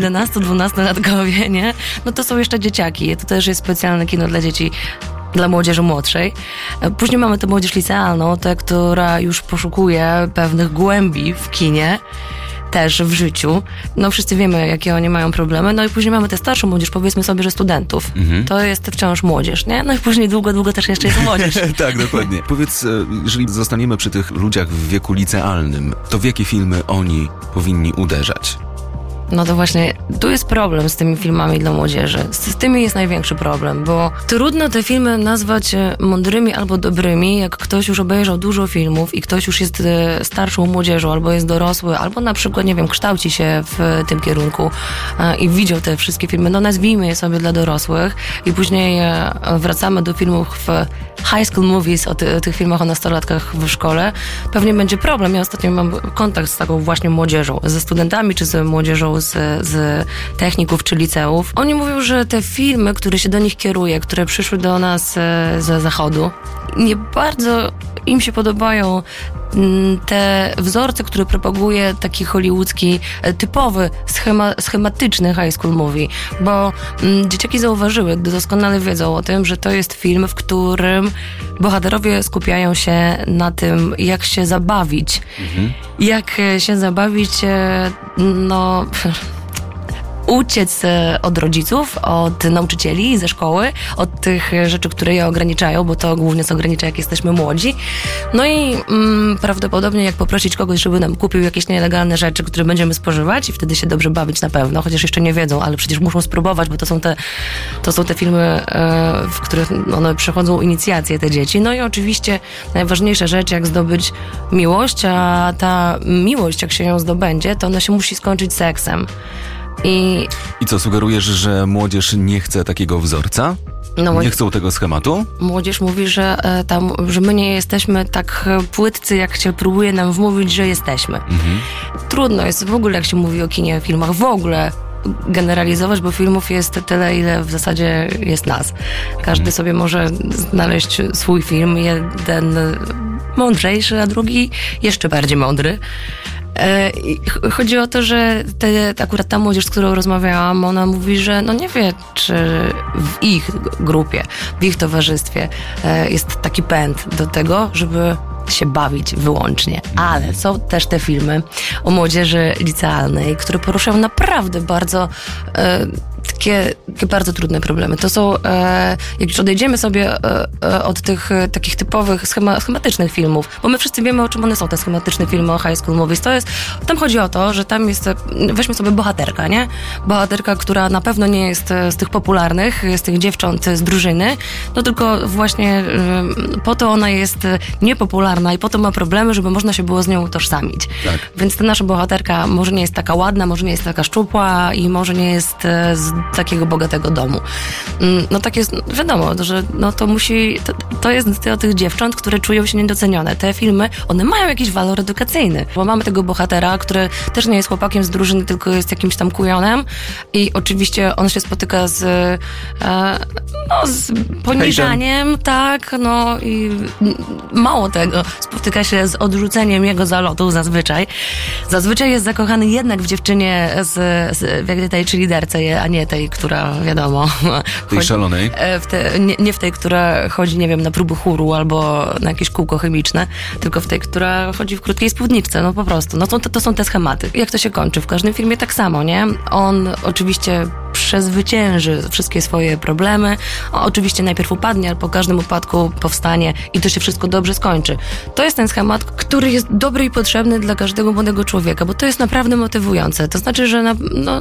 11-12-latkowie, nie? No to są jeszcze dzieciaki. To też jest specjalne kino dla dzieci, dla młodzieży młodszej. Później mamy tę młodzież licealną, tę, która już poszukuje pewnych głębi w kinie, też w życiu. No wszyscy wiemy, jakie oni mają problemy. No i później mamy tę starszą młodzież, powiedzmy sobie, że studentów. To jest wciąż młodzież, nie? No i później długo też jeszcze jest młodzież. Tak, dokładnie. Powiedz, jeżeli zostaniemy przy tych ludziach w wieku licealnym, to w jakie filmy oni powinni uderzać? No to właśnie, tu jest problem z tymi filmami dla młodzieży. Z tymi jest największy problem, bo trudno te filmy nazwać mądrymi albo dobrymi, jak ktoś już obejrzał dużo filmów i ktoś już jest starszą młodzieżą, albo jest dorosły, albo na przykład, nie wiem, kształci się w tym kierunku i widział te wszystkie filmy. No nazwijmy je sobie dla dorosłych i później wracamy do filmów high school movies, o tych filmach o nastolatkach w szkole. Pewnie będzie problem. Ja ostatnio mam kontakt z taką właśnie młodzieżą, ze studentami czy z młodzieżą z techników czy liceów. Oni mówią, że te filmy, które się do nich kieruje, które przyszły do nas ze zachodu, nie bardzo im się podobają te wzorce, które propaguje taki hollywoodzki, typowy, schematyczny high school movie, bo dzieciaki zauważyły, gdy doskonale wiedzą o tym, że to jest film, w którym bohaterowie skupiają się na tym, jak się zabawić. Jak się zabawić, no... uciec od rodziców, od nauczycieli ze szkoły, od tych rzeczy, które je ograniczają, bo to głównie nas ogranicza, jak jesteśmy młodzi. No i prawdopodobnie jak poprosić kogoś, żeby nam kupił jakieś nielegalne rzeczy, które będziemy spożywać i wtedy się dobrze bawić na pewno, chociaż jeszcze nie wiedzą, ale przecież muszą spróbować, bo to są te filmy, w których one przechodzą inicjację, te dzieci. No i oczywiście najważniejsza rzecz, jak zdobyć miłość, a ta miłość, jak się ją zdobędzie, to ona się musi skończyć seksem. I co, sugerujesz, że młodzież nie chce takiego wzorca? No, nie chcą tego schematu? Młodzież mówi, że my nie jesteśmy tak płytcy, jak się próbuje nam wmówić, że jesteśmy. Trudno jest w ogóle, jak się mówi o kinie, filmach, w ogóle generalizować, bo filmów jest tyle, ile w zasadzie jest nas. Każdy sobie może znaleźć swój film, jeden mądrzejszy, a drugi jeszcze bardziej mądry. Chodzi o to, że akurat ta młodzież, z którą rozmawiałam, ona mówi, że no nie wie, czy w ich grupie, w ich towarzystwie jest taki pęd do tego, żeby się bawić wyłącznie. Ale są też te filmy o młodzieży licealnej, które poruszają naprawdę bardzo takie bardzo trudne problemy. To są, jak już odejdziemy sobie od tych takich typowych, schematycznych filmów, bo my wszyscy wiemy, o czym one są, te schematyczne filmy o high school movies. Tam chodzi o to, że tam jest, weźmy sobie bohaterka, nie? Bohaterka, która na pewno nie jest z tych popularnych, z tych dziewcząt z drużyny, no tylko właśnie po to ona jest niepopularna i po to ma problemy, żeby można się było z nią utożsamić. Tak. Więc ta nasza bohaterka może nie jest taka ładna, może nie jest taka szczupła i może nie jest z takiego bogatego domu. No tak jest, wiadomo, że no to jest do tych dziewcząt, które czują się niedocenione. Te filmy, one mają jakiś walor edukacyjny, bo mamy tego bohatera, który też nie jest chłopakiem z drużyny, tylko jest jakimś tam kujonem i oczywiście on się spotyka z poniżaniem, tak, no i mało tego, spotyka się z odrzuceniem jego zalotów zazwyczaj. Zazwyczaj jest zakochany jednak w dziewczynie w tej cheerleaderce, a nie tej, która, wiadomo... Tej szalonej? Nie w tej, która chodzi, nie wiem, na próby chóru albo na jakieś kółko chemiczne, tylko w tej, która chodzi w krótkiej spódniczce, no po prostu. No to są te schematy. Jak to się kończy? W każdym filmie tak samo, nie? On oczywiście przezwycięży wszystkie swoje problemy. Oczywiście najpierw upadnie, ale po każdym upadku powstanie i to się wszystko dobrze skończy. To jest ten schemat, który jest dobry i potrzebny dla każdego młodego człowieka, bo to jest naprawdę motywujące. To znaczy, że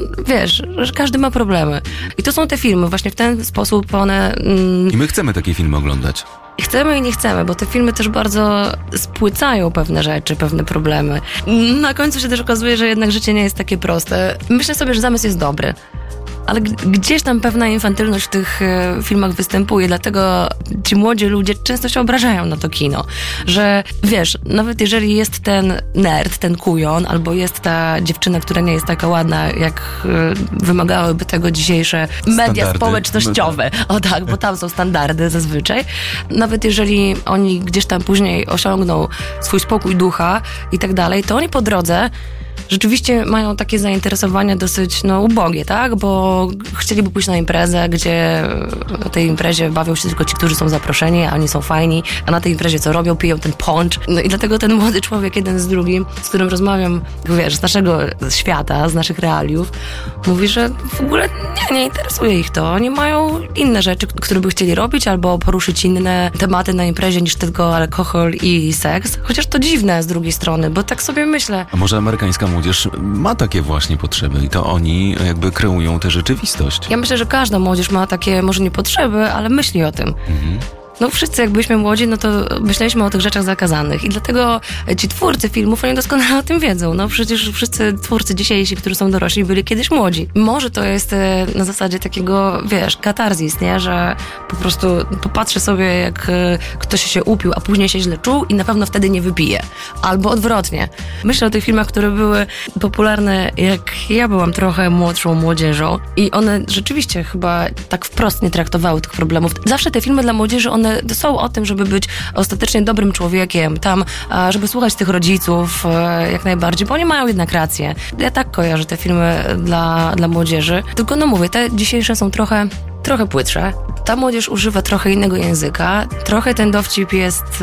że każdy ma problemy. I to są te filmy. Właśnie w ten sposób one... I my chcemy takie filmy oglądać. Chcemy i nie chcemy, bo te filmy też bardzo spłycają pewne rzeczy, pewne problemy. Na końcu się też okazuje, że jednak życie nie jest takie proste. Myślę sobie, że zamysł jest dobry. Ale gdzieś tam pewna infantylność w tych filmach występuje, dlatego ci młodzi ludzie często się obrażają na to kino, że wiesz, nawet jeżeli jest ten nerd, ten kujon, albo jest ta dziewczyna, która nie jest taka ładna, jak wymagałyby tego dzisiejsze media społecznościowe. O tak, bo tam są standardy zazwyczaj. Nawet jeżeli oni gdzieś tam później osiągną swój spokój ducha i tak dalej, to oni po drodze rzeczywiście mają takie zainteresowania dosyć ubogie, tak? Bo chcieliby pójść na imprezę, gdzie na tej imprezie bawią się tylko ci, którzy są zaproszeni, a oni są fajni, a na tej imprezie co robią? Piją ten poncz. No i dlatego ten młody człowiek, jeden z drugim, z którym rozmawiam, wiesz, z naszego świata, z naszych realiów, mówi, że w ogóle nie interesuje ich to. Oni mają inne rzeczy, które by chcieli robić, albo poruszyć inne tematy na imprezie niż tylko alkohol i seks. Chociaż to dziwne z drugiej strony, bo tak sobie myślę. A może amerykańska młodzież ma takie właśnie potrzeby i to oni jakby kreują tę rzeczywistość. Ja myślę, że każda młodzież ma takie, może nie potrzeby, ale myśli o tym. No wszyscy jak byliśmy młodzi, no to myśleliśmy o tych rzeczach zakazanych i dlatego ci twórcy filmów, oni doskonale o tym wiedzą. No przecież wszyscy twórcy dzisiejsi, którzy są dorośli, byli kiedyś młodzi. Może to jest na zasadzie takiego, wiesz, katarzis, nie? Że po prostu popatrzy sobie, jak ktoś się upił, a później się źle czuł i na pewno wtedy nie wypije. Albo odwrotnie. Myślę o tych filmach, które były popularne, jak ja byłam trochę młodszą młodzieżą i one rzeczywiście chyba tak wprost nie traktowały tych problemów. Zawsze te filmy dla młodzieży, one są o tym, żeby być ostatecznie dobrym człowiekiem, tam, żeby słuchać tych rodziców jak najbardziej, bo oni mają jednak rację. Ja tak kojarzę te filmy dla młodzieży. Tylko mówię, te dzisiejsze są trochę płytsze. Ta młodzież używa trochę innego języka. Trochę ten dowcip jest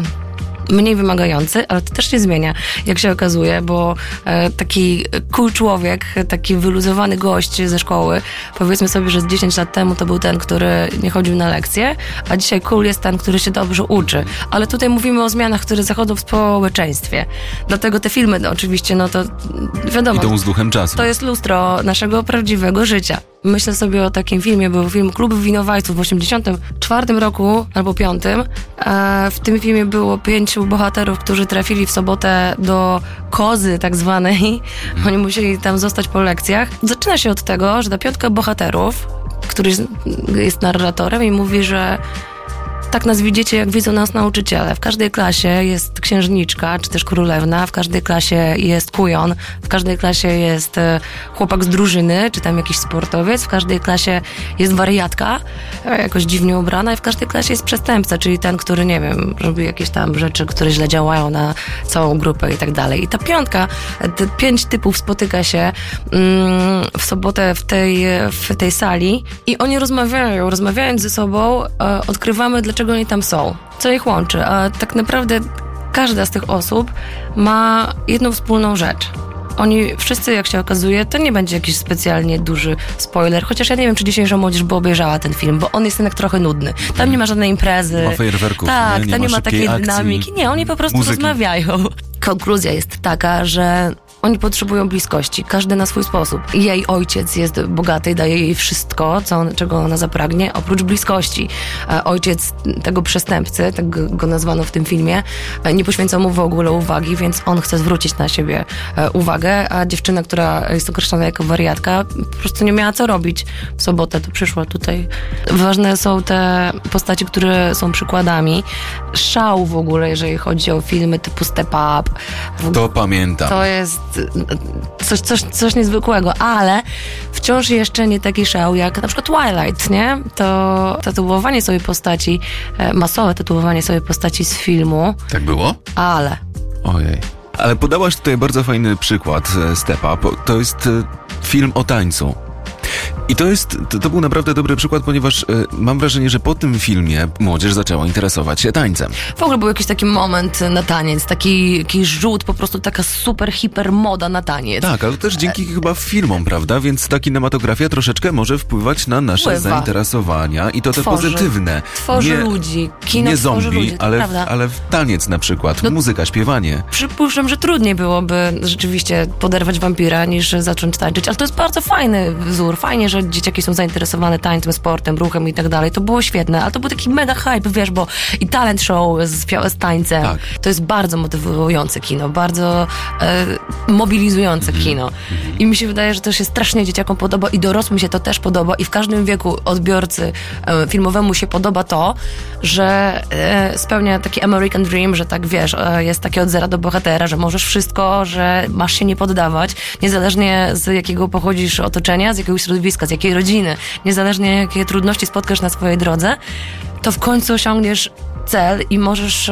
mniej wymagający, ale to też się zmienia, jak się okazuje, bo taki cool człowiek, taki wyluzowany gość ze szkoły, powiedzmy sobie, że z 10 lat temu to był ten, który nie chodził na lekcje, a dzisiaj cool jest ten, który się dobrze uczy. Ale tutaj mówimy o zmianach, które zachodzą w społeczeństwie. Dlatego te filmy, oczywiście, to wiadomo. Idą z duchem czasu. To jest lustro naszego prawdziwego życia. Myślę sobie o takim filmie, był film Klub Winowajców w 1984 roku albo 5. W tym filmie było 5 bohaterów, którzy trafili w sobotę do kozy tak zwanej. Oni musieli tam zostać po lekcjach. Zaczyna się od tego, że ta 5 bohaterów, który jest narratorem i mówi, że tak nas widzicie, jak widzą nas nauczyciele. W każdej klasie jest księżniczka, czy też królewna, w każdej klasie jest kujon, w każdej klasie jest chłopak z drużyny, czy tam jakiś sportowiec, w każdej klasie jest wariatka, jakoś dziwnie ubrana, i w każdej klasie jest przestępca, czyli ten, który, nie wiem, robi jakieś tam rzeczy, które źle działają na całą grupę i tak dalej. I ta piątka, te 5 typów spotyka się w sobotę w tej sali i oni rozmawiają. Rozmawiając ze sobą, odkrywamy, dlaczego oni tam są, co ich łączy. A tak naprawdę każda z tych osób ma jedną wspólną rzecz. Oni wszyscy, jak się okazuje, to nie będzie jakiś specjalnie duży spoiler, chociaż ja nie wiem, czy dzisiejsza młodzież by obejrzała ten film, bo on jest jednak trochę nudny. Tam nie ma żadnej imprezy. Nie ma fajerwerków. Tak, nie tam nie ma takiej akcji, dynamiki. Nie, oni po prostu muzyki. rozmawiają. Konkluzja jest taka, że oni potrzebują bliskości, każdy na swój sposób. Jej ojciec jest bogaty i daje jej wszystko, czego ona zapragnie, oprócz bliskości. Ojciec tego przestępcy, tak go nazwano w tym filmie, nie poświęca mu w ogóle uwagi, więc on chce zwrócić na siebie uwagę, a dziewczyna, która jest określona jako wariatka, po prostu nie miała co robić. W sobotę to przyszła tutaj. Ważne są te postaci, które są przykładami. Szał w ogóle, jeżeli chodzi o filmy typu Step Up. To pamiętam. To jest coś niezwykłego, ale wciąż jeszcze nie taki szał jak na przykład Twilight, nie? To tatuowanie sobie postaci, masowe tatuowanie sobie postaci z filmu. Tak było? Ale. Ojej. Ale podałaś tutaj bardzo fajny przykład Step Up. To jest film o tańcu. I to był naprawdę dobry przykład, ponieważ mam wrażenie, że po tym filmie młodzież zaczęła interesować się tańcem. W ogóle był jakiś taki moment na taniec, taki rzut, po prostu taka super, hiper moda na taniec. Tak, ale też dzięki chyba filmom, prawda? Więc ta kinematografia troszeczkę może wpływać na nasze zainteresowania i to te pozytywne. Tworzy ludzi. Kino nie tworzy zombie, ludzi, ale taniec na przykład, muzyka, śpiewanie. Przypuszczam, że trudniej byłoby rzeczywiście poderwać wampira niż zacząć tańczyć, ale to jest bardzo fajny wzór. Fajnie, że dzieciaki są zainteresowane tańcem, sportem, ruchem i tak dalej. To było świetne, ale to był taki mega hype, wiesz, bo i talent show z tańcem. Tak. To jest bardzo motywujące kino, bardzo mobilizujące kino. I mi się wydaje, że to się strasznie dzieciakom podoba i dorosłym się to też podoba i w każdym wieku odbiorcy filmowemu się podoba to, że spełnia taki American Dream, że tak, wiesz, jest takie od zera do bohatera, że możesz wszystko, że masz się nie poddawać, niezależnie z jakiego pochodzisz otoczenia, z jakiegoś środowiska, z jakiej rodziny, niezależnie jakie trudności spotkasz na swojej drodze, to w końcu osiągniesz cel i możesz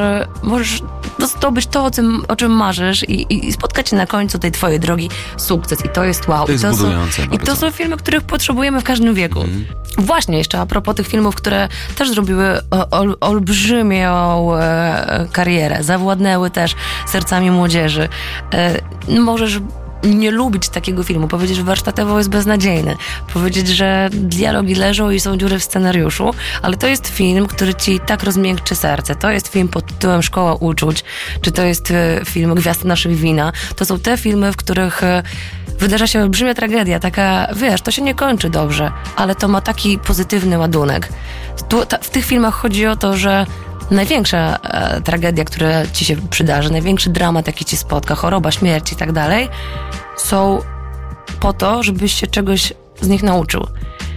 zdobyć to, o czym marzysz i spotkać się na końcu tej twojej drogi sukces. I to jest wow. To jest budujące I to są filmy, których potrzebujemy w każdym wieku. Właśnie, jeszcze a propos tych filmów, które też zrobiły olbrzymią karierę, zawładnęły też sercami młodzieży. Możesz nie lubić takiego filmu, powiedzieć, że warsztatowo jest beznadziejny, powiedzieć, że dialogi leżą i są dziury w scenariuszu, ale to jest film, który ci tak rozmiękczy serce. To jest film pod tytułem Szkoła uczuć, czy to jest film Gwiazd naszych wina. To są te filmy, w których wydarza się olbrzymia tragedia, taka, wiesz, to się nie kończy dobrze, ale to ma taki pozytywny ładunek. W tych filmach chodzi o to, że największa tragedia, która ci się przydarzy, największy dramat, jaki ci spotka, choroba, śmierć i tak dalej, są po to, żebyś się czegoś z nich nauczył.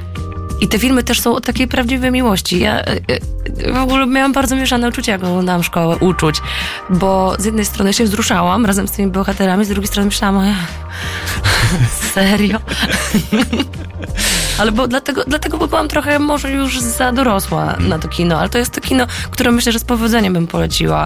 I te filmy też są o takiej prawdziwej miłości. Ja w ogóle miałam bardzo mieszane uczucia, jak oglądałam Szkołę uczuć, bo z jednej strony się wzruszałam razem z tymi bohaterami, z drugiej strony myślałam, serio? Ale dlatego byłam trochę może już za dorosła na to kino, ale to jest to kino, które myślę, że z powodzeniem bym poleciła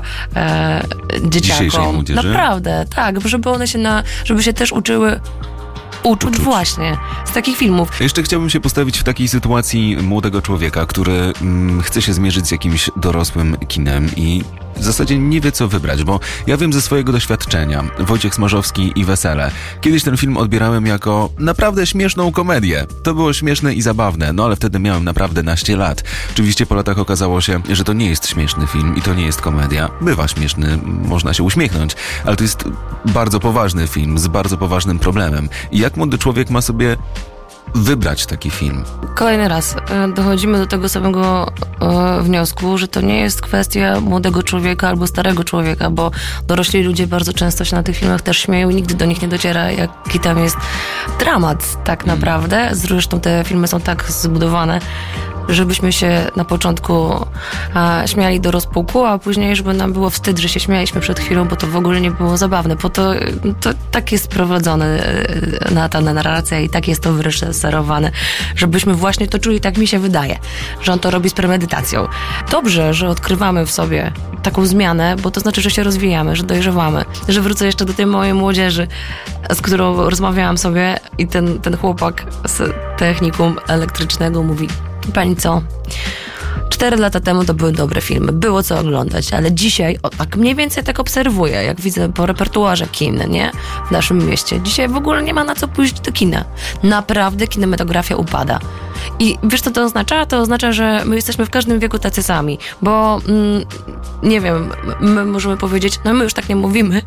dzieciakom. Naprawdę, tak, żeby się też uczyły uczuć właśnie z takich filmów. Jeszcze chciałbym się postawić w takiej sytuacji młodego człowieka, który chce się zmierzyć z jakimś dorosłym kinem i w zasadzie nie wie, co wybrać, bo ja wiem ze swojego doświadczenia, Wojciech Smarzowski i Wesele. Kiedyś ten film odbierałem jako naprawdę śmieszną komedię. To było śmieszne i zabawne, no ale wtedy miałem naprawdę naście lat. Oczywiście po latach okazało się, że to nie jest śmieszny film i to nie jest komedia. Bywa śmieszny, można się uśmiechnąć, ale to jest bardzo poważny film z bardzo poważnym problemem. I jak młody człowiek ma sobie wybrać taki film? Kolejny raz dochodzimy do tego samego wniosku, że to nie jest kwestia młodego człowieka albo starego człowieka, bo dorośli ludzie bardzo często się na tych filmach też śmieją i nigdy do nich nie dociera, jaki tam jest dramat tak naprawdę. Zresztą te filmy są tak zbudowane, żebyśmy się na początku śmiali do rozpuku, a później, żeby nam było wstyd, że się śmialiśmy przed chwilą, bo to w ogóle nie było zabawne. Bo to tak jest prowadzone ta narracja i tak jest to wyreżyserowane, żebyśmy właśnie to czuli, tak mi się wydaje, że on to robi z premedytacją. Dobrze, że odkrywamy w sobie taką zmianę, bo to znaczy, że się rozwijamy, że dojrzewamy. Że wrócę jeszcze do tej mojej młodzieży, z którą rozmawiałam sobie i ten chłopak z technikum elektrycznego mówi: pani co? 4 lata temu to były dobre filmy, było co oglądać, ale dzisiaj, tak mniej więcej tak obserwuję, jak widzę po repertuarze kin, nie? W naszym mieście. Dzisiaj w ogóle nie ma na co pójść do kina. Naprawdę kinematografia upada. I wiesz, co to oznacza? To oznacza, że my jesteśmy w każdym wieku tacy sami, bo nie wiem, my możemy powiedzieć, no my już tak nie mówimy,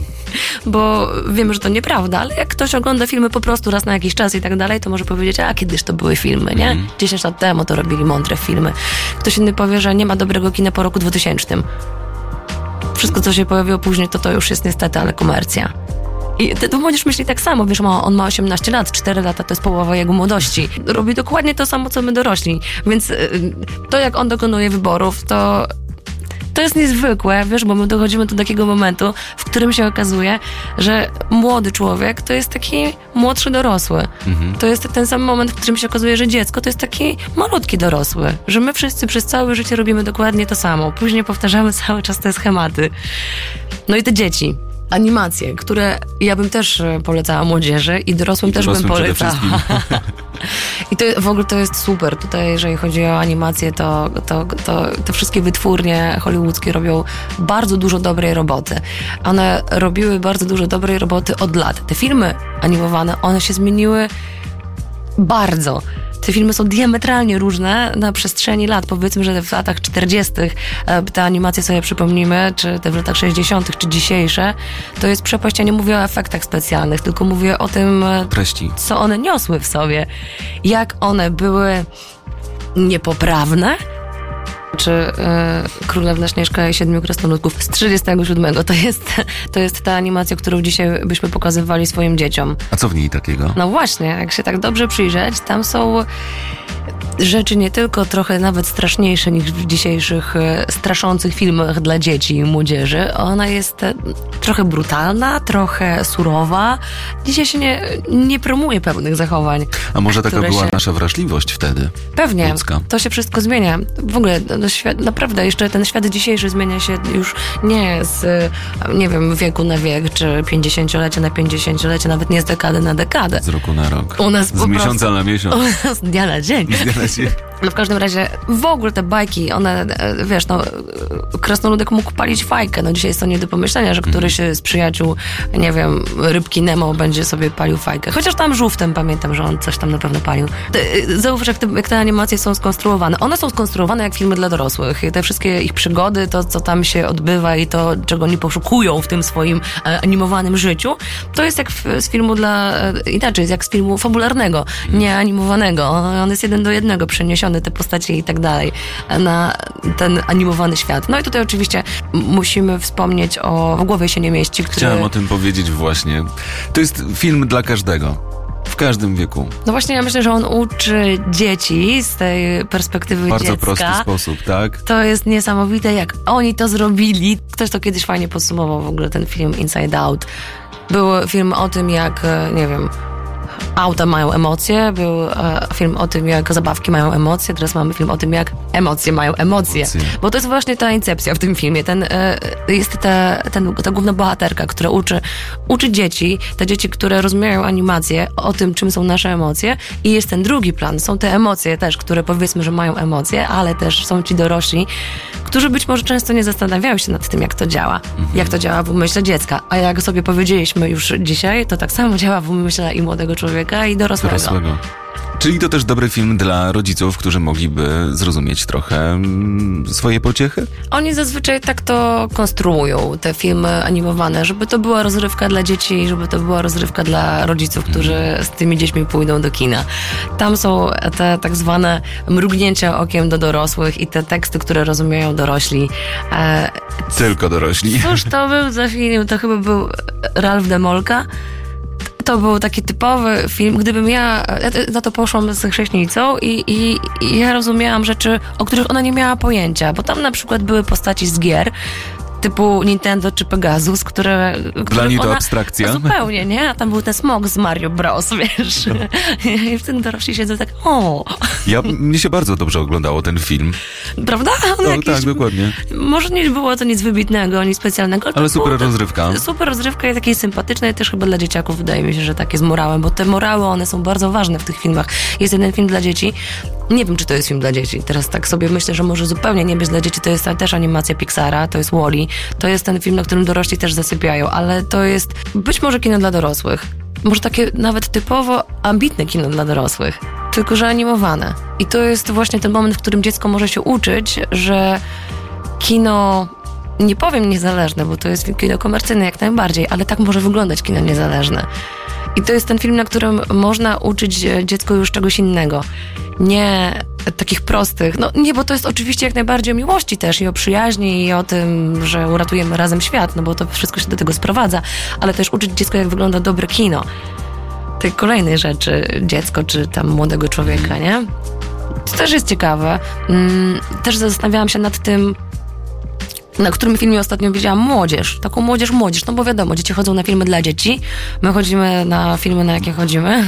bo wiemy, że to nieprawda, ale jak ktoś ogląda filmy po prostu raz na jakiś czas i tak dalej, to może powiedzieć, a kiedyś to były filmy, nie? 10 lat temu to robili mądre filmy. Ktoś inny powie, że nie ma dobrego kina po roku 2000. Wszystko, co się pojawiło później, to już jest niestety, ale komercja. I ty młodzież myśli tak samo, wiesz, on ma 18 lat, 4 lata to jest połowa jego młodości. Robi dokładnie to samo, co my dorośli. Więc to, jak on dokonuje wyborów, to jest niezwykłe, wiesz, bo my dochodzimy do takiego momentu, w którym się okazuje, że młody człowiek to jest taki młodszy dorosły. To jest ten sam moment, w którym się okazuje, że dziecko to jest taki malutki dorosły. Że my wszyscy przez całe życie robimy dokładnie to samo. Później powtarzamy cały czas te schematy. No i te dzieci. Animacje, które ja bym też polecała młodzieży i dorosłym też bym polecała. I to w ogóle to jest super. Tutaj, jeżeli chodzi o animacje, to te wszystkie wytwórnie hollywoodzkie robią bardzo dużo dobrej roboty. One robiły bardzo dużo dobrej roboty od lat. Te filmy animowane, one się zmieniły bardzo. Te filmy są diametralnie różne na przestrzeni lat. Powiedzmy, że w latach 40. te animacje sobie przypomnimy, czy te w latach 60., czy dzisiejsze, to jest przepaść. Ja nie mówię o efektach specjalnych, tylko mówię o tym, treści, co one niosły w sobie. Jak one były niepoprawne, czy Królewna Śnieżka i 7 Krasnoludków z 37. To jest ta animacja, którą dzisiaj byśmy pokazywali swoim dzieciom. A co w niej takiego? No właśnie, jak się tak dobrze przyjrzeć, tam są rzeczy nie tylko trochę nawet straszniejsze niż w dzisiejszych straszących filmach dla dzieci i młodzieży. Ona jest trochę brutalna, trochę surowa. Dzisiaj się nie promuje pewnych zachowań. A może taka była nasza wrażliwość wtedy? Pewnie. Ludzka. To się wszystko zmienia. W ogóle naprawdę jeszcze ten świat dzisiejszy zmienia się już nie z, nie wiem, wieku na wiek, czy 50-lecie na 50-lecie, nawet nie z dekady na dekadę. Z roku na rok. U nas z miesiąca na miesiąc. Z dnia na dzień. No w każdym razie w ogóle te bajki, one, wiesz, no krasnoludek mógł palić fajkę. No dzisiaj jest to nie do pomyślenia, że któryś z przyjaciół, nie wiem, rybki Nemo będzie sobie palił fajkę. Chociaż tam żółwtem pamiętam, że on coś tam na pewno palił. Zauważ, jak te animacje są skonstruowane. One są skonstruowane jak filmy dla dorosłych. Te wszystkie ich przygody, to co tam się odbywa i to, czego oni poszukują w tym swoim animowanym życiu, to jest jak z filmu inaczej, jak z filmu fabularnego, nie animowanego. On jest 1 do 1 przeniesiony, te postacie i tak dalej, na ten animowany świat. No i tutaj oczywiście musimy wspomnieć w głowie się nie mieści, który... Chciałem o tym powiedzieć właśnie. To jest film dla każdego. W każdym wieku. No właśnie, ja myślę, że on uczy dzieci z tej perspektywy bardzo dziecka. Prosty sposób, tak? To jest niesamowite, jak oni to zrobili. Ktoś to kiedyś fajnie podsumował w ogóle ten film Inside Out. Był film o tym, jak, nie wiem, auta mają emocje, był film o tym, jak zabawki mają emocje, teraz mamy film o tym, jak emocje mają emocje. Bo to jest właśnie ta incepcja w tym filmie. Jest ta główna bohaterka, która uczy dzieci, te dzieci, które rozumieją animację, o tym, czym są nasze emocje, i jest ten drugi plan. Są te emocje też, które powiedzmy, że mają emocje, ale też są ci dorośli, którzy być może często nie zastanawiają się nad tym, jak to działa. Jak to działa w umyśle dziecka. A jak sobie powiedzieliśmy już dzisiaj, to tak samo działa w umyśle i młodego człowieka, człowieka i dorosłego. Czyli to też dobry film dla rodziców, którzy mogliby zrozumieć trochę swoje pociechy? Oni zazwyczaj tak to konstruują, te filmy animowane, żeby to była rozrywka dla dzieci, żeby to była rozrywka dla rodziców, którzy z tymi dziećmi pójdą do kina. Tam są te tak zwane mrugnięcia okiem do dorosłych i te teksty, które rozumieją dorośli. Tylko dorośli. Cóż to był za film? To chyba był Ralph Demolka. To był taki typowy film, gdybym ja na to poszłam z chrześnicą i ja rozumiałam rzeczy, o których ona nie miała pojęcia, bo tam na przykład były postaci z gier, typu Nintendo czy Pegasus, które dla niej to abstrakcja. Zupełnie, nie? A tam był ten smok z Mario Bros, wiesz. I w tym dorośli siedzą tak, Mnie się bardzo dobrze oglądało ten film. Prawda? Tak, dokładnie. Może nie było to nic wybitnego, nic specjalnego. Ale super rozrywka. Super rozrywka i takiej sympatycznej też chyba dla dzieciaków, wydaje mi się, że takie z morałem, bo te morały, one są bardzo ważne w tych filmach. Jest jeden film dla dzieci. Nie wiem, czy to jest film dla dzieci. Teraz tak sobie myślę, że może zupełnie nie być dla dzieci. To jest też animacja Pixara, to jest Wall-E. To jest ten film, na którym dorośli też zasypiają, ale to jest być może kino dla dorosłych. Może takie nawet typowo ambitne kino dla dorosłych, tylko że animowane. I to jest właśnie ten moment, w którym dziecko może się uczyć, że kino, nie powiem niezależne, bo to jest kino komercyjne jak najbardziej, ale tak może wyglądać kino niezależne. I to jest ten film, na którym można uczyć dziecko już czegoś innego. Nie takich prostych, nie, bo to jest oczywiście jak najbardziej o miłości też i o przyjaźni i o tym, że uratujemy razem świat, bo to wszystko się do tego sprowadza, ale też uczyć dziecko, jak wygląda dobre kino. Tej kolejnej rzeczy, dziecko czy tam młodego człowieka, nie? To też jest ciekawe. Też zastanawiałam się nad tym, na którym filmie ostatnio widziałam młodzież. Taką młodzież, bo wiadomo, dzieci chodzą na filmy dla dzieci, my chodzimy na filmy, na jakie chodzimy.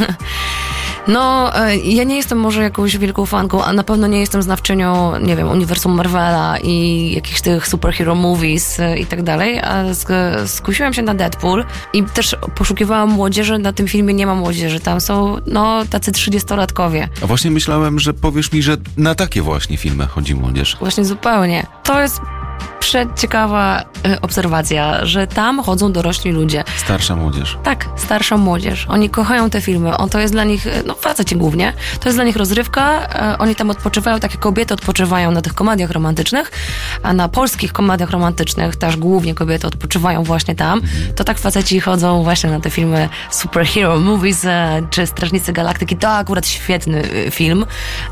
Ja nie jestem może jakąś wielką fanką, a na pewno nie jestem znawczynią, nie wiem, uniwersum Marvela i jakichś tych superhero movies i tak dalej, a skusiłam się na Deadpool i też poszukiwałam młodzieży. Na tym filmie nie ma młodzieży, tam są, tacy 30-latkowie. A właśnie myślałem, że powiesz mi, że na takie właśnie filmy chodzi młodzież. Właśnie zupełnie. To jest przeciekawa obserwacja, że tam chodzą dorośli ludzie. Starsza młodzież. Tak, starsza młodzież. Oni kochają te filmy. To jest dla nich, faceci głównie, to jest dla nich rozrywka. Oni tam odpoczywają, tak jak kobiety odpoczywają na tych komediach romantycznych, a na polskich komediach romantycznych też głównie kobiety odpoczywają właśnie tam. To tak faceci chodzą właśnie na te filmy superhero movies, czy Strażnicy Galaktyki. To akurat świetny film.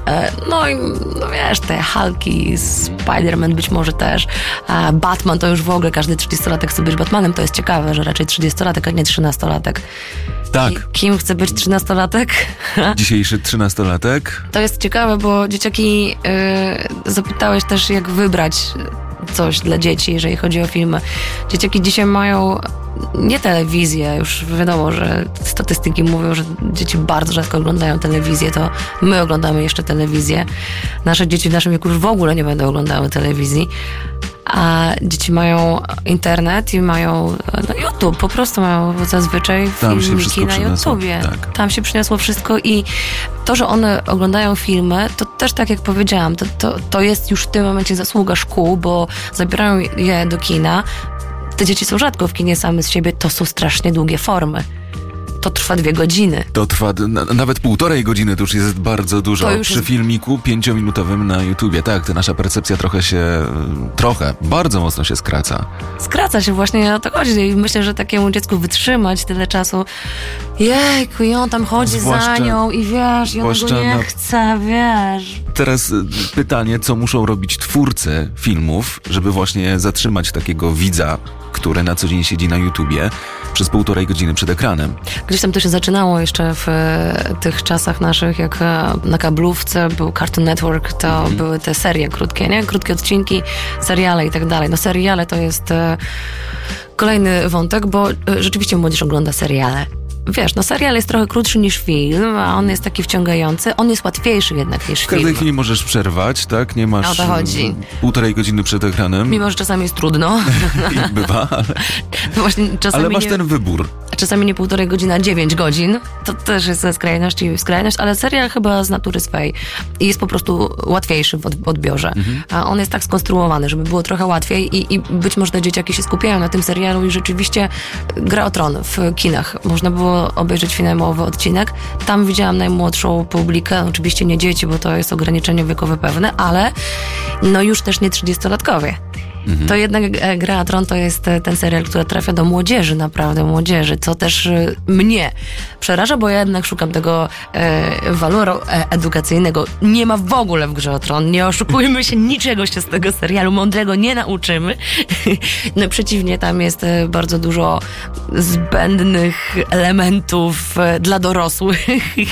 Wiesz, te Hulki, Spider-Man być może też. A Batman to już w ogóle każdy 30-latek chce być Batmanem. To jest ciekawe, że raczej 30-latek, a nie 13-latek. Tak. Kim chce być 13-latek? Dzisiejszy 13-latek? To jest ciekawe, bo dzieciaki zapytałeś też, jak wybrać coś dla dzieci, jeżeli chodzi o filmy. Dzieciaki dzisiaj mają nie telewizję, już wiadomo, że statystyki mówią, że dzieci bardzo rzadko oglądają telewizję, to my oglądamy jeszcze telewizję. Nasze dzieci w naszym wieku już w ogóle nie będą oglądały telewizji, a dzieci mają internet i mają YouTube, po prostu mają zazwyczaj filmiki na YouTubie. Tak. Tam się przyniosło wszystko i to, że one oglądają filmy, to też tak jak powiedziałam, to jest już w tym momencie zasługa szkół, bo zabierają je do kina. Te dzieci są rzadko w kinie same z siebie, to są strasznie długie formy. To trwa 2 godziny. To trwa nawet 1,5 godziny, to już jest bardzo dużo. Przy filmiku 5-minutowym na YouTubie. Tak, to nasza percepcja bardzo mocno się skraca. Skraca się, właśnie o to chodzi. I myślę, że takiemu dziecku wytrzymać tyle czasu. Jejku, i on tam chodzi za nią i wiesz, i ona go nie chce, wiesz. Teraz pytanie, co muszą robić twórcy filmów, żeby właśnie zatrzymać takiego widza, który na co dzień siedzi na YouTubie przez 1,5 godziny przed ekranem. Gdzieś tam to się zaczynało jeszcze w tych czasach naszych, jak na kablówce był Cartoon Network, to były te serie krótkie, nie? Krótkie odcinki, seriale i tak dalej. Seriale to jest kolejny wątek, bo rzeczywiście młodzież ogląda seriale. Wiesz, serial jest trochę krótszy niż film, a on jest taki wciągający. On jest łatwiejszy jednak niż film. W każdej chwili możesz przerwać, tak? Nie masz o to chodzi. 1,5 godziny przed ekranem. Mimo, że czasami jest trudno. I bywa, ale... czasami ale masz ten wybór. Czasami nie 1,5 godziny, a 9 godzin. To też jest ze skrajności w skrajność, ale serial chyba z natury swej jest po prostu łatwiejszy w odbiorze. A on jest tak skonstruowany, żeby było trochę łatwiej i być może te dzieciaki się skupiają na tym serialu i rzeczywiście Gra o Tron w kinach. Można było było obejrzeć finałowy odcinek. Tam widziałam najmłodszą publikę, oczywiście nie dzieci, bo to jest ograniczenie wiekowe pewne, ale no już też nie 30-latkowie. To jednak Gra o Tron to jest ten serial, który trafia do młodzieży, naprawdę młodzieży, co też mnie przeraża, bo ja jednak szukam tego waloru edukacyjnego. Nie ma w ogóle w Grze o Tron, nie oszukujmy się, niczego się z tego serialu mądrego nie nauczymy. No przeciwnie, tam jest bardzo dużo zbędnych elementów dla dorosłych,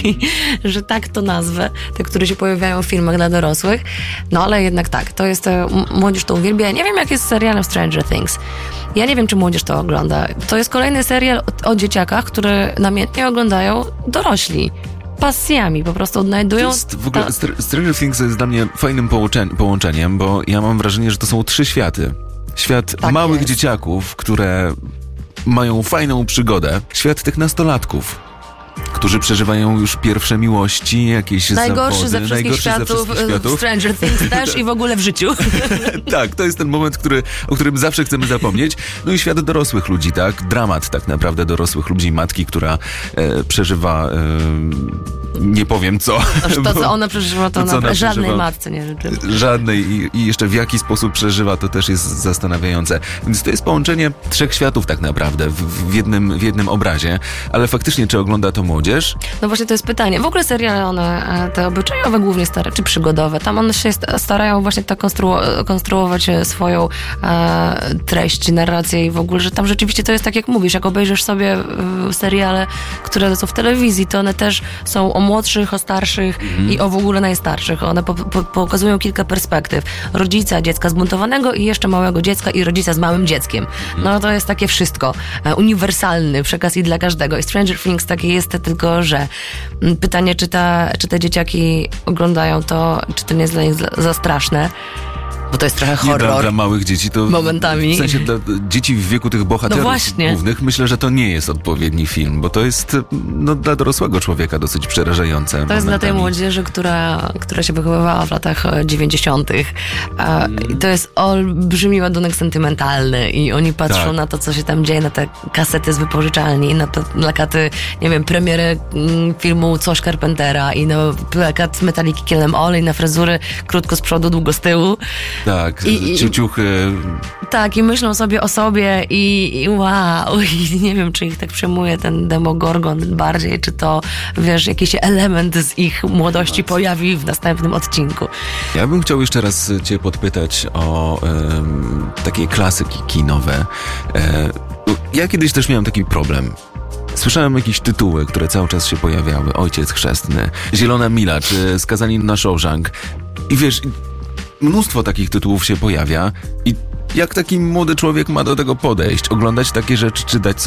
że tak to nazwę, te, które się pojawiają w filmach dla dorosłych. No ale jednak tak, to jest, młodzież to uwielbia. Ja nie wiem, jak jest z serialem Stranger Things. Ja nie wiem, czy młodzież to ogląda. To jest kolejny serial o dzieciakach, które namiętnie oglądają dorośli. Pasjami po prostu odnajdują... W ogóle Stranger Things jest dla mnie fajnym połączeniem, bo ja mam wrażenie, że to są 3 światy. Świat Tak małych jest. dzieciaków, które mają fajną przygodę. Świat tych nastolatków, którzy przeżywają już pierwsze miłości, jakieś Najgorszy zawody. ze wszystkich światów. Stranger Things też i w ogóle w życiu. Tak, to jest ten moment, o którym zawsze chcemy zapomnieć. No i świat dorosłych ludzi, tak? Dramat tak naprawdę dorosłych ludzi. Matki, która przeżywa... nie powiem co. To, co ona przeżywa, to ona żadnej przeżywa. matce nie życzę. Żadnej i jeszcze w jaki sposób przeżywa, to też jest zastanawiające. Więc to jest połączenie 3 światów tak naprawdę w jednym obrazie, ale faktycznie czy ogląda to młodzież? No właśnie to jest pytanie. W ogóle seriale one, te obyczajowe głównie stare, czy przygodowe, tam one się starają właśnie tak konstruować swoją treść, narrację i w ogóle, że tam rzeczywiście to jest tak jak mówisz, jak obejrzysz sobie seriale, które są w telewizji, to one też są o młodszych, o starszych i o w ogóle najstarszych. One pokazują kilka perspektyw. Rodzica, dziecka zbuntowanego i jeszcze małego dziecka i rodzica z małym dzieckiem. No to jest takie wszystko. Uniwersalny przekaz i dla każdego. I Stranger Things takie jest, tylko że pytanie, czy te dzieciaki oglądają to, czy to nie jest dla nich za straszne. Bo to jest trochę Nie, horror. dla małych dzieci to... Momentami. W sensie dla dzieci w wieku tych bohaterów właśnie. głównych myślę, że to nie jest odpowiedni film, bo to jest dla dorosłego człowieka dosyć przerażające. To jest dla tej momentami. młodzieży, która się wychowywała w latach 90. I to jest olbrzymi ładunek sentymentalny i oni patrzą Tak. na to, co się tam dzieje, na te kasety z wypożyczalni, na te plakaty, nie wiem, premiery filmu Coś Carpentera i na plakat Metaliki Kill 'Em All i na fryzury krótko z przodu, długo z tyłu. Tak, ciuchy. Tak, i myślą sobie o sobie i wow, i nie wiem, czy ich tak przejmuje ten Demogorgon bardziej, czy to, wiesz, jakiś element z ich młodości pojawi w następnym odcinku. Ja bym chciał jeszcze raz cię podpytać o takie klasyki kinowe. Ja kiedyś też miałem taki problem. Słyszałem jakieś tytuły, które cały czas się pojawiały. Ojciec chrzestny, Zielona Mila, czy Skazani na Shawshank. I wiesz, mnóstwo takich tytułów się pojawia i jak taki młody człowiek ma do tego podejść? Oglądać takie rzeczy, czy dać